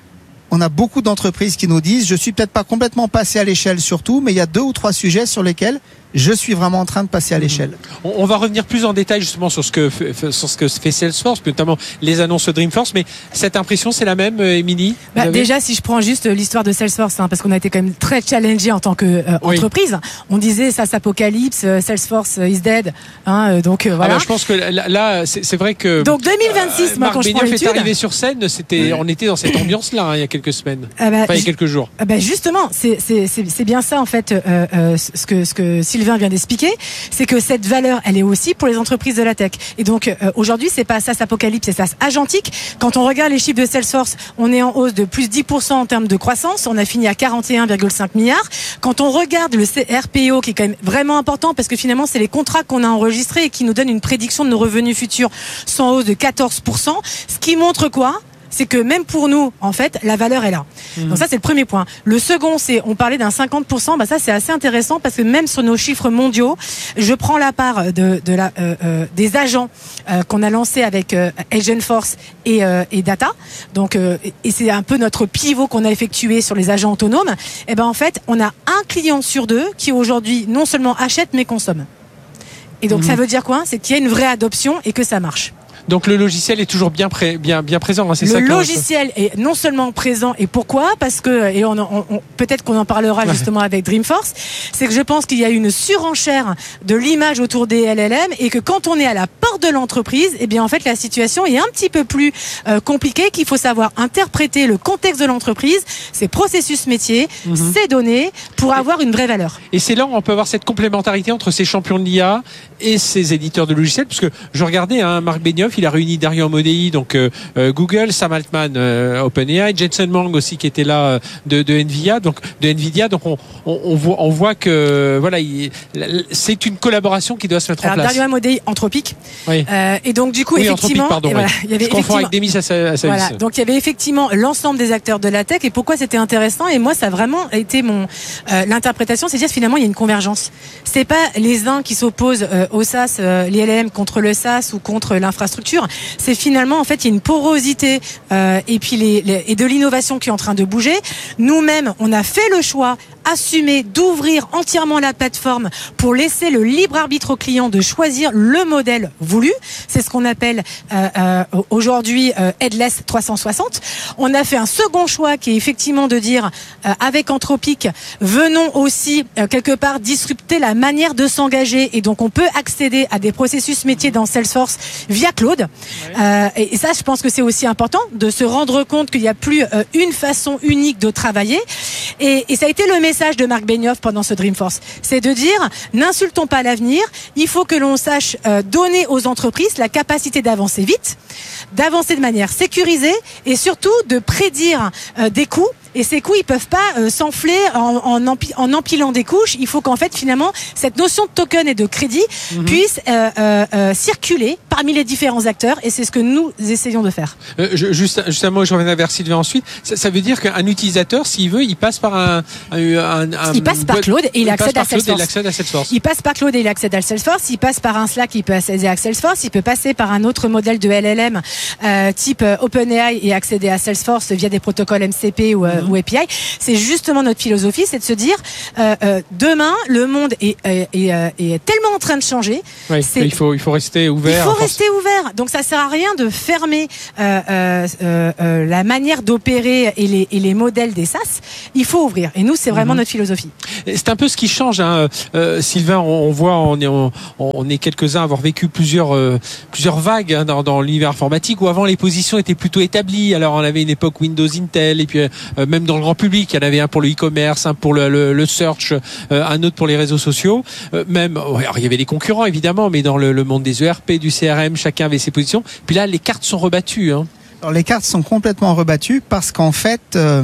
on a beaucoup d'entreprises qui nous disent, je suis peut-être pas complètement passé à l'échelle sur tout, mais il y a deux ou trois sujets sur lesquels je suis vraiment en train de passer à l'échelle. On, on va revenir plus en détail justement sur ce que sur ce que fait Salesforce, notamment les annonces Dreamforce. Mais cette impression, c'est la même, Émilie? Bah, déjà, si je prends juste l'histoire de Salesforce, hein, parce qu'on a été quand même très challengé en tant qu'entreprise. Euh, oui. On disait ça, apocalypse, Salesforce is dead. Hein, donc euh, voilà. Alors je pense que là, là c'est, c'est vrai que. Donc deux mille vingt-six, euh, moi Marc quand je Benioff prends l'étude, est arrivé sur scène, c'était, on était dans cette ambiance-là hein, il y a quelques semaines, ah bah, enfin il y a quelques jours. Ah bah justement, c'est c'est c'est, c'est bien ça en fait, euh, euh, ce que ce que Sylvain vient d'expliquer. C'est que cette valeur, elle est aussi pour les entreprises de la tech. Et donc euh, aujourd'hui, c'est pas SaaS Apocalypse, c'est SaaS agentique. Quand on regarde les chiffres de Salesforce, on est en hausse de plus dix pour cent en termes de croissance. On a fini à quarante et un virgule cinq milliards. Quand on regarde le C R P O, qui est quand même vraiment important, parce que finalement, c'est les contrats qu'on a enregistrés et qui nous donnent une prédiction de nos revenus futurs, sont en hausse de quatorze pour cent. Ce qui montre quoi ? C'est que même pour nous, en fait, la valeur est là. Mmh. Donc ça, c'est le premier point. Le second, c'est, on parlait d'un cinquante pour cent, bah ça, c'est assez intéressant parce que même sur nos chiffres mondiaux, je prends la part de, de la, euh, euh, des agents euh, qu'on a lancés avec euh, Agentforce et, euh, et Data. Donc, euh, et c'est un peu notre pivot qu'on a effectué sur les agents autonomes. Et ben, en fait, on a un client sur deux qui aujourd'hui non seulement achète mais consomme. Et donc, mmh. ça veut dire quoi? C'est qu'il y a une vraie adoption et que ça marche. Donc le logiciel est toujours bien, pré, bien, bien présent. Hein, c'est le ça logiciel est non seulement présent, et pourquoi? Parce que, et on, on, on, peut-être qu'on en parlera justement avec Dreamforce, c'est que je pense qu'il y a une surenchère de l'image autour des L L M et que quand on est à la porte de l'entreprise, eh bien en fait la situation est un petit peu plus euh, compliquée, qu'il faut savoir interpréter le contexte de l'entreprise, ses processus métiers, mm-hmm. ses données, pour avoir une vraie valeur. Et c'est là où on peut avoir cette complémentarité entre ces champions de l'I A et ces éditeurs de logiciels, parce que je regardais, hein, Marc Benioff, il a réuni Dario Amodei, donc euh, euh, Google, Sam Altman, euh, OpenAI, Jensen Huang aussi qui était là euh, de, de Nvidia, donc de Nvidia. Donc on, on, on voit, on voit que voilà, il, c'est une collaboration qui doit se mettre Alors, en place. Dario Amodei, Anthropic. Oui. Euh, et donc du coup, oui, effectivement, pardon, et voilà, oui. il y avait je confonds avec Demis à sa, à sa voilà, donc il y avait effectivement l'ensemble des acteurs de la tech. Et pourquoi c'était intéressant? Et moi, ça a vraiment été mon euh, l'interprétation, c'est dire finalement il y a une convergence. C'est pas les uns qui s'opposent euh, au SaaS, euh, les L L M contre le SaaS ou contre l'infrastructure. C'est finalement en fait il y a une porosité euh, et puis les, les et de l'innovation qui est en train de bouger. Nous-mêmes, on a fait le choix assumé d'ouvrir entièrement la plateforme pour laisser le libre arbitre au client de choisir le modèle voulu. C'est ce qu'on appelle euh, euh, aujourd'hui euh, Headless trois cent soixante. On a fait un second choix qui est effectivement de dire euh, avec Anthropic, venons aussi euh, quelque part disrupter la manière de s'engager et donc on peut accéder à des processus métiers dans Salesforce via Claude. Ouais. Euh, et, et ça, je pense que c'est aussi important de se rendre compte qu'il n'y a plus euh, une façon unique de travailler. Et, et ça a été le message de Marc Benioff pendant ce Dreamforce, c'est de dire n'insultons pas l'avenir, il faut que l'on sache euh, donner aux entreprises la capacité d'avancer vite, d'avancer de manière sécurisée et surtout de prédire euh, des coûts. Et ces coûts, ils peuvent pas euh, s'enfler en, en, empi- en empilant des couches. Il faut qu'en fait, finalement, cette notion de token et de crédit mm-hmm. puisse euh, euh, euh, circuler par parmi les différents acteurs, et c'est ce que nous essayons de faire. Euh, je, juste, juste un mot, je reviens vers Sylvain ensuite. Ça, ça veut dire qu'un utilisateur, s'il veut, il passe par un... un, un, un il passe par Claude et il, il accède à Salesforce. Il passe par Claude et il accède à Salesforce. Il passe par un Slack, il peut accéder à Salesforce. Il peut passer par un autre modèle de L L M euh, type OpenAI et accéder à Salesforce via des protocoles M C P ou, mm-hmm. ou A P I. C'est justement notre philosophie, c'est de se dire euh, euh, demain, le monde est, est, est, est tellement en train de changer. Oui, il faut, il faut rester ouvert. Il faut rester ouvert. Donc ça sert à rien de fermer euh, euh, euh, la manière d'opérer et les, et les modèles des SaaS. Il faut ouvrir. Et nous, c'est vraiment mm-hmm. notre philosophie. C'est un peu ce qui change, hein. euh, Sylvain. On, on voit, on est, on, on est quelques-uns à avoir vécu plusieurs, euh, plusieurs vagues hein, dans, dans l'univers informatique où avant les positions étaient plutôt établies. Alors on avait une époque Windows, Intel, et puis euh, même dans le grand public, il y en avait un pour le e-commerce, un pour le, le, le search, euh, un autre pour les réseaux sociaux. Euh, même, alors, il y avait les concurrents évidemment, mais dans le, le monde des E R P, du C R M, chacun avait ses positions. Puis là, les cartes sont rebattues. Hein. Alors les cartes sont complètement rebattues parce qu'en fait, euh,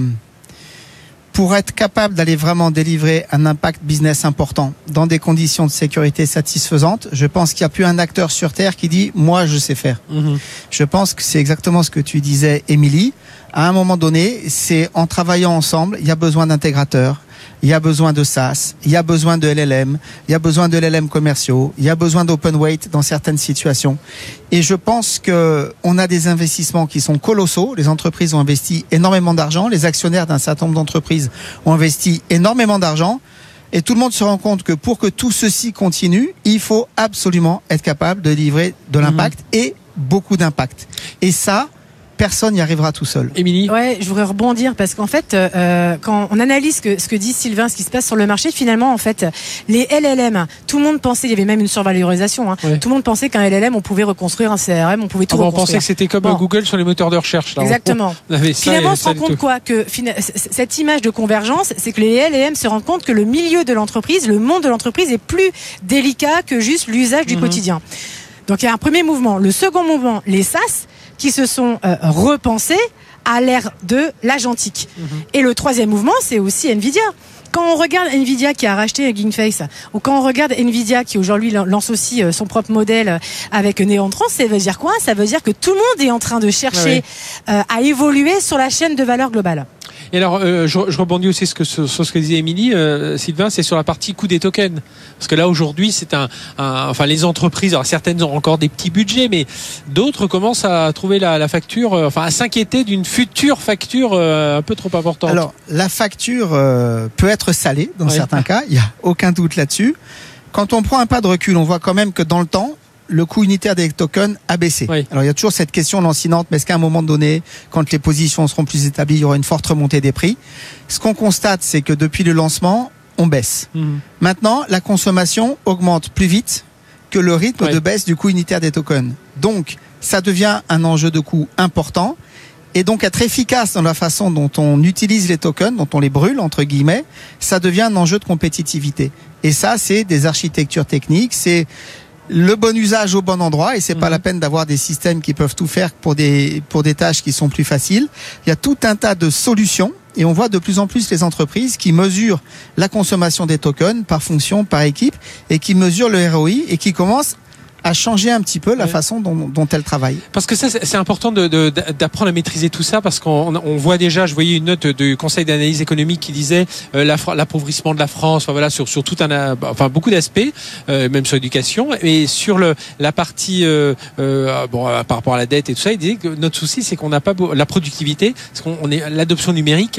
pour être capable d'aller vraiment délivrer un impact business important dans des conditions de sécurité satisfaisantes, je pense qu'il n'y a plus un acteur sur Terre qui dit « moi, je sais faire mmh. ». Je pense que c'est exactement ce que tu disais, Émilie. À un moment donné, c'est en travaillant ensemble, il y a besoin d'intégrateurs, il y a besoin de SaaS, il y a besoin de L L M, il y a besoin de L L M commerciaux, il y a besoin d'open weight dans certaines situations. Et je pense que on a des investissements qui sont colossaux. Les entreprises ont investi énormément d'argent, les actionnaires d'un certain nombre d'entreprises ont investi énormément d'argent. Et tout le monde se rend compte que pour que tout ceci continue, il faut absolument être capable de livrer de l'impact mmh. et beaucoup d'impact. Et ça, personne n'y arrivera tout seul. Émilie ? Ouais, je voudrais rebondir parce qu'en fait, euh, quand on analyse que, ce que dit Sylvain, ce qui se passe sur le marché, finalement, en fait, les L L M, tout le monde pensait, il y avait même une survalorisation, hein, ouais. tout le monde pensait qu'un L L M, on pouvait reconstruire un C R M, on pouvait tout ah, reconstruire. On pensait que c'était comme bon. Google sur les moteurs de recherche. Là. Exactement. On finalement, on se rend compte quoi que cette image de convergence, c'est que les L L M se rendent compte que le milieu de l'entreprise, le monde de l'entreprise est plus délicat que juste l'usage du mmh. quotidien. Donc il y a un premier mouvement. Le second mouvement, les SaaS, qui se sont euh, repensés à l'ère de l'agentique. Mmh. Et le troisième mouvement, c'est aussi Nvidia. Quand on regarde Nvidia qui a racheté GameFace, ou quand on regarde Nvidia qui aujourd'hui lance aussi son propre modèle avec Neontron, ça veut dire quoi ? Ça veut dire que tout le monde est en train de chercher ah oui. euh, à évoluer sur la chaîne de valeur globale. Et alors, euh, je, je rebondis aussi sur ce, sur ce que disait Émilie, euh, Sylvain, c'est sur la partie coût des tokens. Parce que là, aujourd'hui, c'est un, un... Enfin, les entreprises, alors certaines ont encore des petits budgets, mais d'autres commencent à trouver la, la facture, euh, enfin, à s'inquiéter d'une future facture euh, un peu trop importante. Alors, la facture euh, peut être salée dans oui. certains cas, il n'y a aucun doute là-dessus. Quand on prend un pas de recul, on voit quand même que dans le temps, le coût unitaire des tokens a baissé. Oui. Alors il y a toujours cette question lancinante, mais est-ce qu'à un moment donné, quand les positions seront plus établies, il y aura une forte remontée des prix ? Ce qu'on constate, c'est que depuis le lancement, on baisse. Mmh. Maintenant, la consommation augmente plus vite que le rythme oui. de baisse du coût unitaire des tokens. Donc, ça devient un enjeu de coût important. Et donc, être efficace dans la façon dont on utilise les tokens, dont on les brûle, entre guillemets, ça devient un enjeu de compétitivité. Et ça, c'est des architectures techniques, c'est le bon usage au bon endroit, et c'est mmh. pas la peine d'avoir des systèmes qui peuvent tout faire pour des, pour des tâches qui sont plus faciles. Il y a tout un tas de solutions, et on voit de plus en plus les entreprises qui mesurent la consommation des tokens par fonction, par équipe, et qui mesurent le R O I, et qui commencent à changer un petit peu la ouais. façon dont, dont elle travaille. Parce que ça, c'est important de, de, d'apprendre à maîtriser tout ça, parce qu'on on voit déjà, je voyais une note du Conseil d'analyse économique qui disait euh, la, l'appauvrissement de la France, enfin, voilà, sur, sur tout un, enfin beaucoup d'aspects, euh, même sur l'éducation, et sur le, la partie, euh, euh, bon, par rapport à la dette et tout ça, il disait que notre souci, c'est qu'on n'a pas beau, la productivité, parce qu'on on est l'adoption numérique,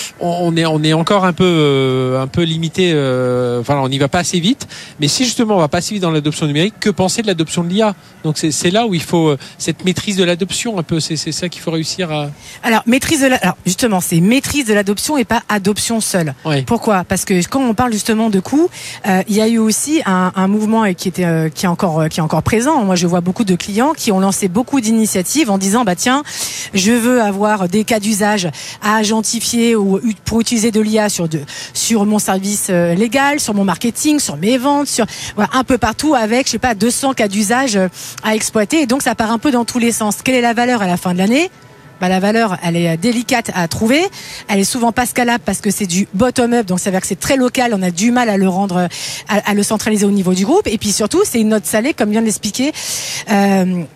on est, on est encore un peu, euh, un peu limité, euh, enfin, on n'y va pas assez vite, mais si justement on va pas assez vite dans l'adoption numérique, que penser de la l'adoption de l'I A. Donc c'est, c'est là où il faut euh, cette maîtrise de l'adoption un peu, c'est, c'est ça qu'il faut réussir à... Alors, maîtrise de la... Alors justement, c'est maîtrise de l'adoption et pas adoption seule. Oui. Pourquoi ? Parce que quand on parle justement de coûts, euh, il y a eu aussi un, un mouvement qui, était, euh, qui, est encore, qui est encore présent. Moi, je vois beaucoup de clients qui ont lancé beaucoup d'initiatives en disant, bah tiens, je veux avoir des cas d'usage à agentifier ou pour utiliser de l'I A sur, de, sur mon service euh, légal, sur mon marketing, sur mes ventes, sur voilà, un peu partout avec, je sais pas, deux cents cas d'usage à exploiter, et donc ça part un peu dans tous les sens. Quelle est la valeur à la fin de l'année ? Bah, la valeur, elle est délicate à trouver. Elle est souvent pas scalable parce que c'est du bottom-up, donc ça veut dire que c'est très local. On a du mal à le rendre, à, à le centraliser au niveau du groupe. Et puis surtout, c'est une note salée, comme vient de l'expliquer euh,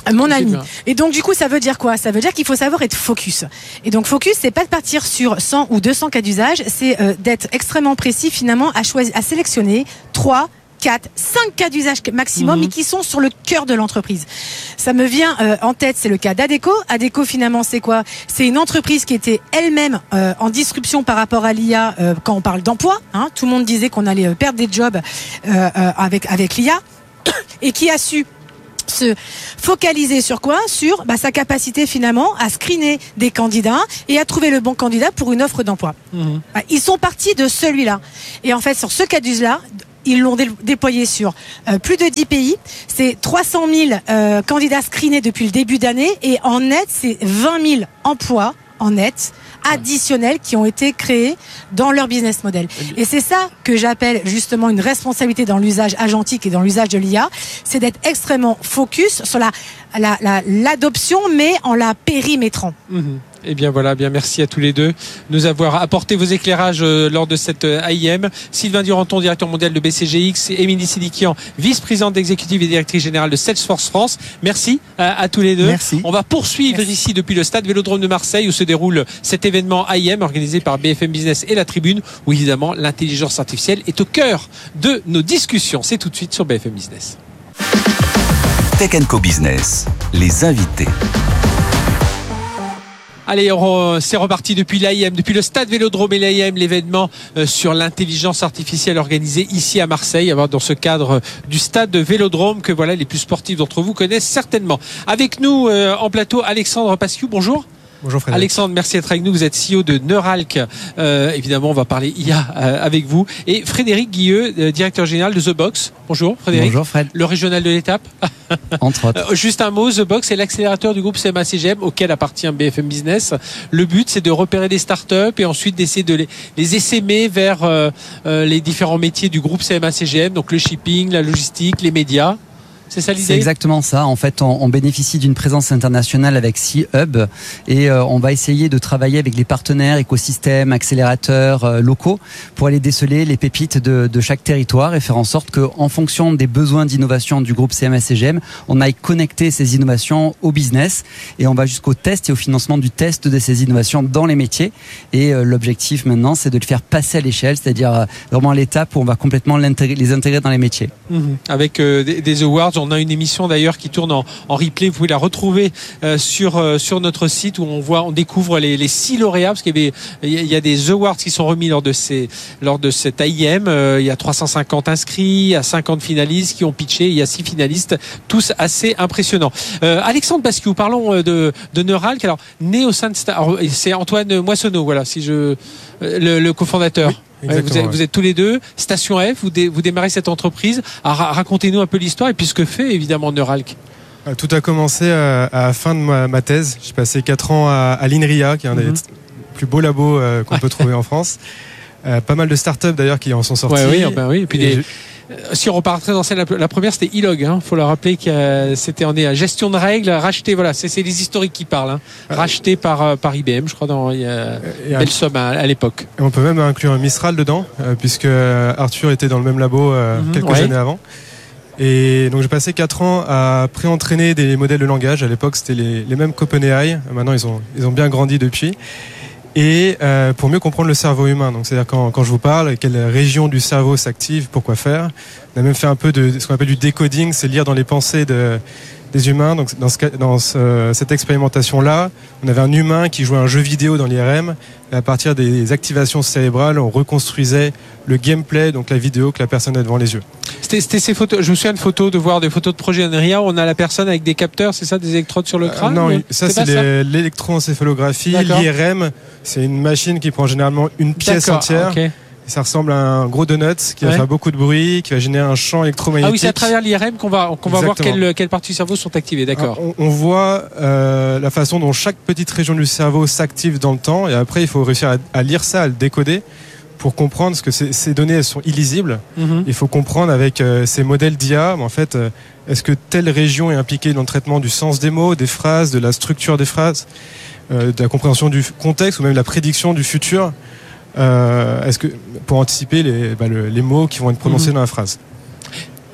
Mon ami. Et donc, du coup, ça veut dire quoi? Ça veut dire qu'il faut savoir être focus. Et donc, focus, c'est pas de partir sur cent ou deux cents cas d'usage, c'est euh, d'être extrêmement précis, finalement, à choisir, à sélectionner trois, quatre, cinq cas d'usage maximum, mais mmh. qui sont sur le cœur de l'entreprise. Ça me vient euh, en tête, c'est le cas d'Adecco. Adecco, finalement, c'est quoi? C'est une entreprise qui était elle-même euh, en disruption par rapport à l'I A euh, quand on parle d'emploi. Hein. Tout le monde disait qu'on allait euh, perdre des jobs euh, euh, avec, avec l'I A et qui a su se focaliser sur quoi? Sur bah, sa capacité finalement à screener des candidats et à trouver le bon candidat pour une offre d'emploi. Mmh. Bah, ils sont partis de celui-là. Et en fait, sur ce cas d'usage-là, ils l'ont dé- déployé sur euh, plus de dix pays. C'est trois cent mille euh, candidats screenés depuis le début d'année. Et en net, c'est vingt mille emplois en net additionnels qui ont été créés dans leur business model. Et c'est ça que j'appelle justement une responsabilité dans l'usage agentique et dans l'usage de l'I A, c'est d'être extrêmement focus sur la, la, la, l'adoption, mais en la périmétrant. Mmh. Eh bien voilà, bien merci à tous les deux de nous avoir apporté vos éclairages euh, lors de cette euh, A I M. Sylvain Duranton, directeur mondial de B C G X, et Émilie Sidikian, vice-présidente exécutive et directrice générale de Salesforce France. Merci à, à tous les deux. Merci. On va poursuivre merci. ici depuis le stade Vélodrome de Marseille où se déroule cet événement A I M organisé par B F M Business et La Tribune, où évidemment l'intelligence artificielle est au cœur de nos discussions. C'est tout de suite sur B F M Business. Tech and Co Business, les invités. Allez, on, c'est reparti depuis l'A I M, depuis le stade Vélodrome et l'A I M, l'événement euh, sur l'intelligence artificielle organisé ici à Marseille, dans ce cadre du stade Vélodrome que voilà les plus sportifs d'entre vous connaissent certainement. Avec nous euh, en plateau, Alexandre Pasquiou, bonjour. Bonjour Frédéric. Alexandre, merci d'être avec nous. Vous êtes C E O de Neuralk. Euh, évidemment, on va parler I A euh, avec vous. Et Frédéric Guilleux, euh, directeur général de The Box. Bonjour Frédéric. Bonjour Fred. Le régional de l'étape. Entre autres. Euh, juste un mot, The Box est l'accélérateur du groupe C M A C G M auquel appartient B F M Business. Le but, c'est de repérer des startups et ensuite d'essayer de les, les essaimer vers euh, euh, les différents métiers du groupe C M A C G M, donc le shipping, la logistique, les médias. C'est ça l'idée ? C'est exactement ça. En fait, on, on bénéficie d'une présence internationale avec C-Hub et euh, on va essayer de travailler avec les partenaires, écosystèmes, accélérateurs euh, locaux pour aller déceler les pépites de, de chaque territoire et faire en sorte qu'en fonction des besoins d'innovation du groupe C M A C G M, on aille connecter ces innovations au business et on va jusqu'au test et au financement du test de ces innovations dans les métiers. Et euh, l'objectif maintenant, c'est de le faire passer à l'échelle, c'est-à-dire euh, vraiment à l'étape où on va complètement l'intégrer, les intégrer dans les métiers. Mmh. Avec euh, des, des awards. On a une émission d'ailleurs qui tourne en, en replay. Vous pouvez la retrouver euh, sur euh, sur notre site où on voit, on découvre les, les six lauréats parce qu'il y avait il y a des awards qui sont remis lors de ces lors de cette A I M. Euh, il y a trois cent cinquante inscrits, il y a cinquante finalistes qui ont pitché, il y a six finalistes, tous assez impressionnants. Euh, Alexandre Pasquiou, parlons de de Neuralk. Alors né au sein de Star, c'est Antoine Moissonneau, voilà, si je le, le cofondateur. Oui. Vous êtes, ouais. vous êtes tous les deux, Station F, vous, dé, vous démarrez cette entreprise. Alors, racontez-nous un peu l'histoire et puis ce que fait évidemment Neuralk. Tout a commencé à, à la fin de ma, ma thèse. J'ai passé quatre ans à, à l'INRIA, qui est un mm-hmm. des plus beaux labos euh, qu'on peut trouver en France. Euh, pas mal de startups d'ailleurs qui en sont sortis. Ouais, oui, ben oui. Et puis et des... Si on repart très ancienne, la, la première c'était Ilog. Il hein. faut le rappeler que euh, c'était en est gestion de règles, racheté. Voilà, c'est, c'est les historiques qui parlent. Hein. Euh, racheté par euh, par I B M, je crois, dans il y a une belle somme à, à l'époque. On peut même inclure un Mistral dedans, euh, puisque Arthur était dans le même labo euh, mm-hmm, quelques ouais. années avant. Et donc j'ai passé quatre ans à pré-entraîner des modèles de langage. À l'époque, c'était les, les mêmes qu'OpenAI. Maintenant, ils ont ils ont bien grandi depuis. Et euh, pour mieux comprendre le cerveau humain, donc c'est-à-dire quand, quand je vous parle, quelle région du cerveau s'active, pourquoi faire. On a même fait un peu de ce qu'on appelle du décoding, c'est lire dans les pensées de, des humains. Donc dans, ce, dans ce, cette expérimentation-là, on avait un humain qui jouait un jeu vidéo dans l'I R M. Et à partir des activations cérébrales, on reconstruisait le gameplay, donc la vidéo que la personne a devant les yeux. C'était, c'était ces photos. Je me souviens de photos, de voir des photos de projet Neuralk. On a la personne avec des capteurs, c'est ça, des électrodes sur le crâne. euh, Non, ça c'est, c'est les, l'électroencéphalographie. D'accord. L'I R M, c'est une machine qui prend généralement une pièce D'accord. entière. Okay. Ça ressemble à un gros donut qui va ouais. faire beaucoup de bruit, qui va générer un champ électromagnétique. Ah oui, c'est à travers l'I R M qu'on va qu'on va voir quelles quelles parties du cerveau sont activées. D'accord. On, on voit euh, la façon dont chaque petite région du cerveau s'active dans le temps, et après il faut réussir à, à lire ça, à le décoder pour comprendre, parce que ces, ces données elles sont illisibles. Mm-hmm. Il faut comprendre avec euh, ces modèles d'I A, en fait, euh, est-ce que telle région est impliquée dans le traitement du sens des mots, des phrases, de la structure des phrases, euh, de la compréhension du contexte ou même la prédiction du futur. Euh, est-ce que pour anticiper les, bah, le, les mots qui vont être prononcés mmh. dans la phrase.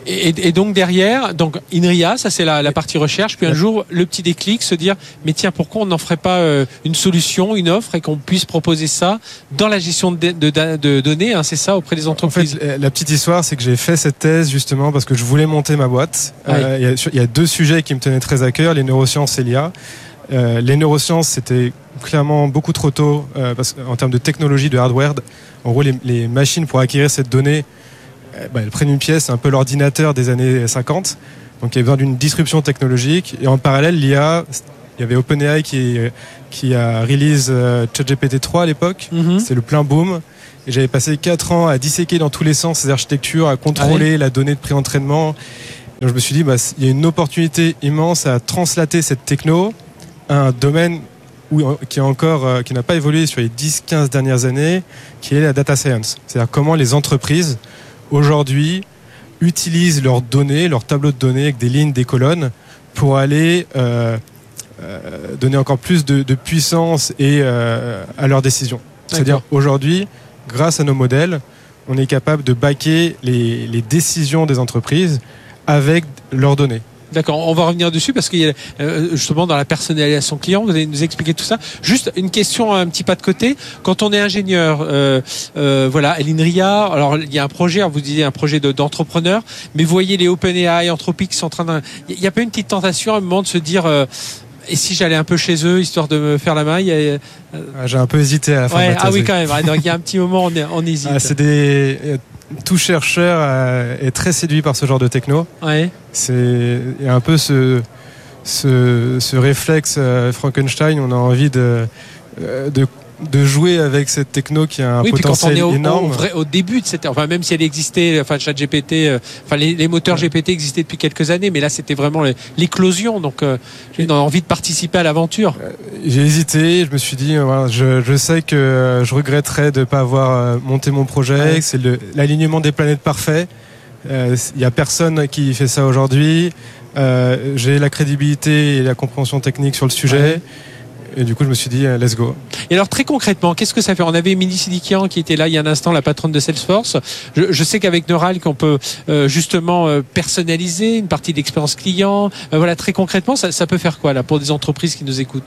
Et, et donc derrière, donc INRIA, ça c'est la, la partie recherche, puis un jour le petit déclic, se dire mais tiens, pourquoi on n'en ferait pas euh, une solution, une offre, et qu'on puisse proposer ça dans la gestion de, de, de, de données, hein, c'est ça, auprès des entreprises. En fait, la petite histoire, c'est que j'ai fait cette thèse justement parce que je voulais monter ma boîte. Ah oui. euh, il, y a, il y a deux sujets qui me tenaient très à cœur, les neurosciences et l'I A. Euh, les neurosciences, c'était clairement beaucoup trop tôt euh, parce, en termes de technologie, de hardware. En gros, les, les machines pour acquérir cette donnée, euh, bah, elles prennent une pièce, un peu l'ordinateur des années cinquante. Donc il y a besoin d'une disruption technologique. Et en parallèle, l'I A, il y avait OpenAI qui, qui a release euh, ChatGPT trois à l'époque. Mm-hmm. C'est le plein boom. Et j'avais passé quatre ans à disséquer dans tous les sens ces architectures, à contrôler ah oui. la donnée de pré-entraînement. Donc je me suis dit, bah, il y a une opportunité immense à translater cette techno à un domaine où, qui, est encore, euh, qui n'a pas évolué sur les dix quinze dernières années, qui est la data science. C'est-à-dire comment les entreprises, aujourd'hui, utilisent leurs données, leurs tableaux de données avec des lignes, des colonnes, pour aller euh, euh, donner encore plus de, de puissance et, euh, à leurs décisions. C'est-à-dire aujourd'hui, grâce à nos modèles, on est capable de backer les, les décisions des entreprises avec leurs données. D'accord, on va revenir dessus parce qu'il y a euh, justement dans la personnalisation client, vous allez nous expliquer tout ça. Juste une question un petit pas de côté. Quand on est ingénieur, euh, euh, voilà, à l'INRIA, alors il y a un projet, vous disiez un projet de, d'entrepreneur, mais vous voyez les OpenAI, Anthropic qui sont en train de... Il n'y a pas une petite tentation à un moment de se dire... Euh, et si j'allais un peu chez eux, histoire de me faire la maille euh... ah, j'ai un peu hésité à la fin ouais, de ma thèse. Ah oui, quand même. Donc il y a un petit moment, on, on hésite. Ah, c'est des... Tout chercheur euh, est très séduit par ce genre de techno. Ouais. C'est... Il y a un peu ce, ce, ce réflexe euh, Frankenstein, on a envie de... Euh, de de jouer avec cette techno qui a un oui, potentiel puis quand on est au, énorme. Au, vrai, au début de cette, enfin même si elle existait, enfin ChatGPT, euh, enfin les, les moteurs ouais. G P T existaient depuis quelques années, mais là c'était vraiment l'éclosion. Donc euh, j'ai envie de participer à l'aventure. Euh, j'ai hésité, je me suis dit, voilà, je, je sais que je regretterais de ne pas avoir monté mon projet. Ouais. C'est le, l'alignement des planètes parfait. Il euh, y a personne qui fait ça aujourd'hui. Euh, j'ai la crédibilité et la compréhension technique sur le sujet. Ouais. Et du coup, je me suis dit, let's go. Et alors, très concrètement, qu'est-ce que ça fait ? On avait Émilie Sidikian qui était là il y a un instant, la patronne de Salesforce. Je, je sais qu'avec Neuralk, on peut euh, justement euh, personnaliser une partie de l'expérience client. Euh, voilà, très concrètement, ça, ça peut faire quoi là pour des entreprises qui nous écoutent ?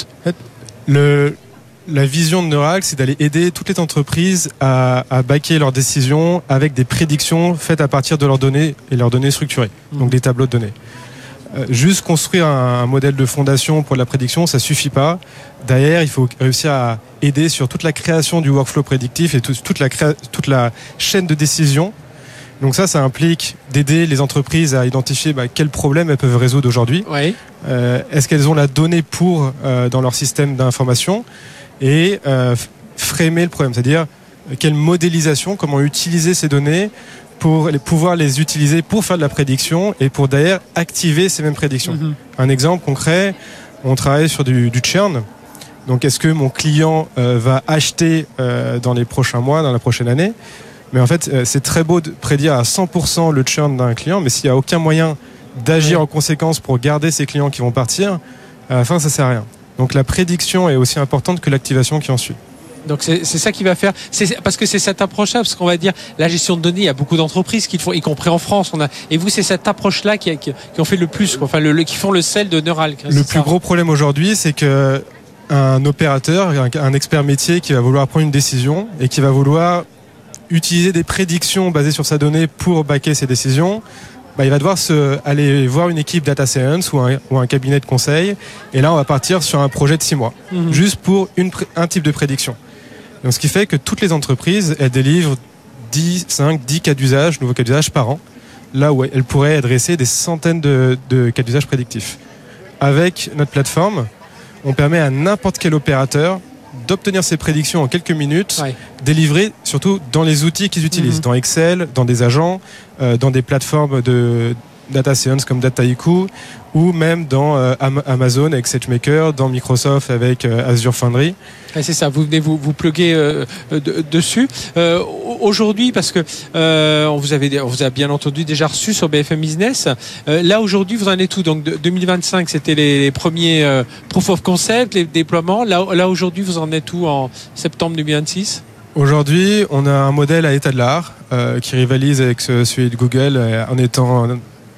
Le, la vision de Neuralk, c'est d'aller aider toutes les entreprises à, à backer leurs décisions avec des prédictions faites à partir de leurs données et leurs données structurées, mmh. donc des tableaux de données. Euh, juste construire un, un modèle de fondation pour la prédiction, ça suffit pas. Derrière, il faut réussir à aider sur toute la création du workflow prédictif et tout, toute, la créa, toute la chaîne de décision. Donc ça, ça implique d'aider les entreprises à identifier bah, quels problèmes elles peuvent résoudre aujourd'hui. Oui. Euh, est-ce qu'elles ont la donnée pour euh, dans leur système d'information et euh, framer le problème, c'est-à-dire quelle modélisation, comment utiliser ces données pour les, pouvoir les utiliser pour faire de la prédiction et pour d'ailleurs activer ces mêmes prédictions. Mm-hmm. Un exemple concret, on travaille sur du, du churn. Donc est-ce que mon client euh, va acheter euh, dans les prochains mois, dans la prochaine année ? Mais en fait, euh, c'est très beau de prédire à cent pour cent le churn d'un client, mais s'il n'y a aucun moyen d'agir ouais. en conséquence pour garder ces clients qui vont partir, à la fin, ça ne sert à rien. Donc la prédiction est aussi importante que l'activation qui en suit. Donc c'est, c'est ça qui va faire, c'est, parce que c'est cette approche-là, parce qu'on va dire la gestion de données, il y a beaucoup d'entreprises qui le font, y compris en France. On a, et vous, c'est cette approche-là qui, a, qui, qui ont fait le plus, quoi. Enfin, le, le, qui font le sel de Neuralk. Hein, le plus ça. Gros problème aujourd'hui, c'est que un opérateur, un, un expert métier qui va vouloir prendre une décision et qui va vouloir utiliser des prédictions basées sur sa donnée pour backer ses décisions, bah, il va devoir se, aller voir une équipe data science ou un, ou un cabinet de conseil. Et là, on va partir sur un projet de six mois, mmh. juste pour une, un type de prédiction. Donc, ce qui fait que toutes les entreprises, elles délivrent dix, cinq, dix cas d'usage, nouveaux cas d'usage par an, là où elles pourraient adresser des centaines de, de cas d'usage prédictifs. Avec notre plateforme, on permet à n'importe quel opérateur d'obtenir ces prédictions en quelques minutes, ouais. délivrées surtout dans les outils qu'ils utilisent, mmh. dans Excel, dans des agents, euh, dans des plateformes de data science comme Dataiku, ou même dans euh, Amazon avec SageMaker, dans Microsoft avec euh, Azure Foundry. Ouais, c'est ça, vous venez vous, vous pluguer euh, de, dessus. Euh, aujourd'hui, parce que euh, on, vous avait, on vous a bien entendu déjà reçu sur B F M Business, euh, là aujourd'hui vous en êtes où ? Donc de, deux mille vingt-cinq c'était les, les premiers euh, proof of concept, les déploiements. Là, là aujourd'hui vous en êtes où en septembre deux mille vingt-six ? Aujourd'hui, on a un modèle à l'état de l'art euh, qui rivalise avec celui de Google euh, en étant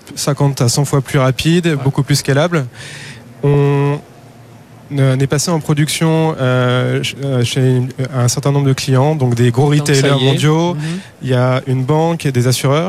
cinquante à cent fois plus rapide, ouais. beaucoup plus scalable. On est passé en production euh, chez un certain nombre de clients, donc des gros retailers mondiaux, mmh. il y a une banque et des assureurs.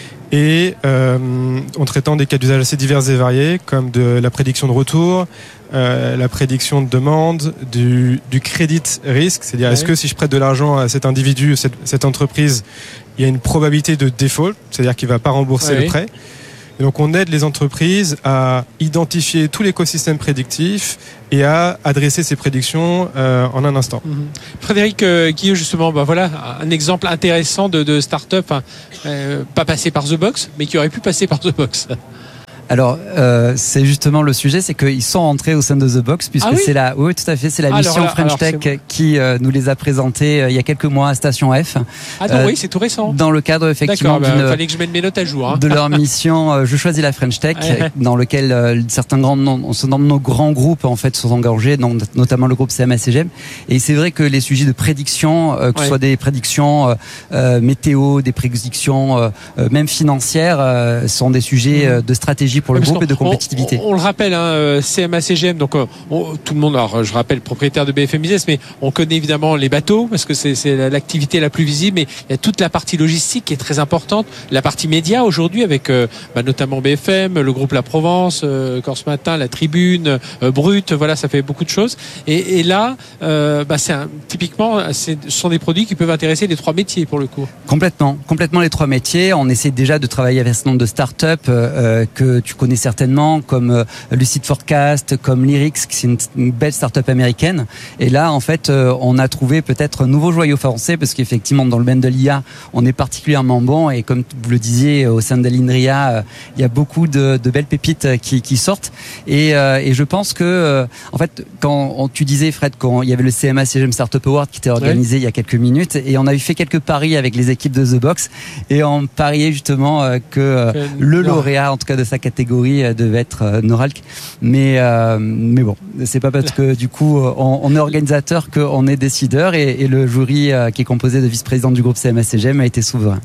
Et euh, en traitant des cas d'usage assez divers et variés, comme de la prédiction de retour, euh, la prédiction de demande, du, du credit risk, c'est-à-dire ouais. est-ce que si je prête de l'argent à cet individu, cette, cette entreprise, il y a une probabilité de default, c'est-à-dire qu'il ne va pas rembourser ouais. le prêt. Et donc on aide les entreprises à identifier tout l'écosystème prédictif et à adresser ces prédictions euh, en un instant. Mmh. Frédéric euh, Guilleux, justement, bah voilà un exemple intéressant de, de start-up, hein, euh, pas passé par The Box, mais qui aurait pu passer par The Box. Alors, euh, c'est justement le sujet, c'est qu'ils sont entrés au sein de The Box, puisque ah oui c'est la, oui, tout à fait, c'est la mission alors là, French alors Tech bon. qui euh, nous les a présentés euh, il y a quelques mois à Station F. Ah non, euh, oui, c'est tout récent. Dans le cadre effectivement D'accord, d'une, bah, fallait que je mette mes notes à jour. Hein. De leur mission, euh, je choisis la French Tech, ouais. dans lequel euh, certains grands, non, certains de nos grands groupes en fait sont engagés, donc, notamment le groupe C M A C G M. Et c'est vrai que les sujets de prédiction, euh, que ce ouais. soit des prédictions euh, euh, météo, des prédictions euh, même financières, euh, sont des sujets euh, de stratégie pour le Parce groupe et de compétition. On, on le rappelle, hein, C M A C G M, donc on, tout le monde, alors je rappelle propriétaire de B F M Business, mais on connaît évidemment les bateaux parce que c'est, c'est l'activité la plus visible, mais il y a toute la partie logistique qui est très importante, la partie média aujourd'hui avec euh, bah, notamment B F M, le groupe La Provence, euh, Corse Matin, La Tribune, euh, Brut, voilà, ça fait beaucoup de choses. Et, et là, euh, bah, c'est un, typiquement, c'est, ce sont des produits qui peuvent intéresser les trois métiers pour le coup. Complètement, complètement les trois métiers. On essaie déjà de travailler avec un certain nombre de startups euh, que tu connais certainement, comme euh, Lucid Forecast, comme Lyrics, qui est une, une belle start-up américaine. Et là, en fait, euh, on a trouvé peut-être un nouveau joyau français, parce qu'effectivement, dans le domaine de l'I A, on est particulièrement bon. Et comme vous le disiez, au sein de l'INRIA, euh, il y a beaucoup de, de belles pépites qui, qui sortent. Et, euh, et je pense que, euh, en fait, quand on, tu disais, Fred, quand il y avait le C M A C G M Startup Award qui était organisé ouais. il y a quelques minutes, et on a eu fait quelques paris avec les équipes de The Box, et on pariait justement euh, que euh, le lauréat, en tout cas de sa catégorie, euh, devait être euh, Noralc, mais euh, mais bon, c'est pas parce que du coup on, on est organisateur qu'on est décideur, et, et le jury euh, qui est composé de vice-présidents du groupe C M A C G M a été souverain.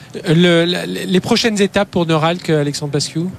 Le, la, les prochaines étapes pour Noralc, Alexandre Pasquiou?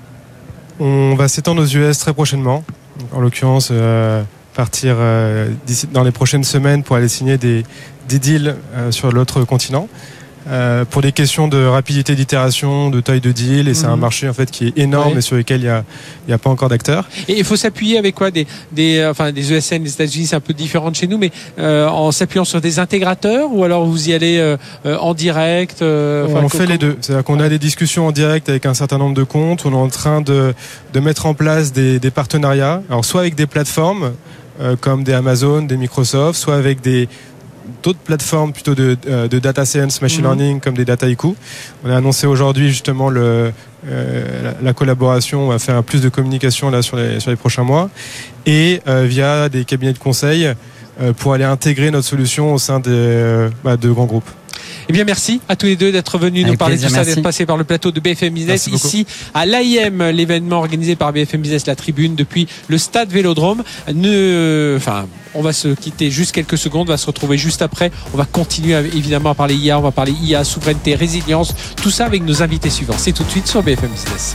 On va s'étendre aux U S très prochainement, en l'occurrence euh, partir euh, d'ici, dans les prochaines semaines pour aller signer des, des deals euh, sur l'autre continent. Euh, pour des questions de rapidité d'itération, de taille de deal, et mmh. c'est un marché en fait qui est énorme ouais. et sur lequel il y a, il y a pas encore d'acteurs. Et il faut s'appuyer avec quoi, des, des, enfin des E S N des États-Unis, c'est un peu différent de chez nous, mais euh, en s'appuyant sur des intégrateurs, ou alors vous y allez euh, en direct. Euh, on fait les deux. C'est-à-dire qu'on a des discussions en direct avec un certain nombre de comptes. On est en train de, de mettre en place des, des partenariats. Alors soit avec des plateformes euh, comme des Amazon, des Microsoft, soit avec des d'autres plateformes plutôt de, de data science, machine mmh. learning, comme des Dataiku. On a annoncé aujourd'hui justement le, euh, la, la collaboration. On va faire plus de communication là sur les, sur les prochains mois, et euh, via des cabinets de conseil euh, pour aller intégrer notre solution au sein des, euh, bah, de grands groupes. Eh bien, merci à tous les deux d'être venus Avec nous parler plaisir, de tout ça, merci. D'être passés par le plateau de B F M Business ici à l'A I M, l'événement organisé par B F M Business, la Tribune, depuis le stade Vélodrome. Ne... Enfin, on va se quitter juste quelques secondes, on va se retrouver juste après. On va continuer évidemment à parler I A, on va parler I A, souveraineté, résilience, tout ça avec nos invités suivants. C'est tout de suite sur B F M Business.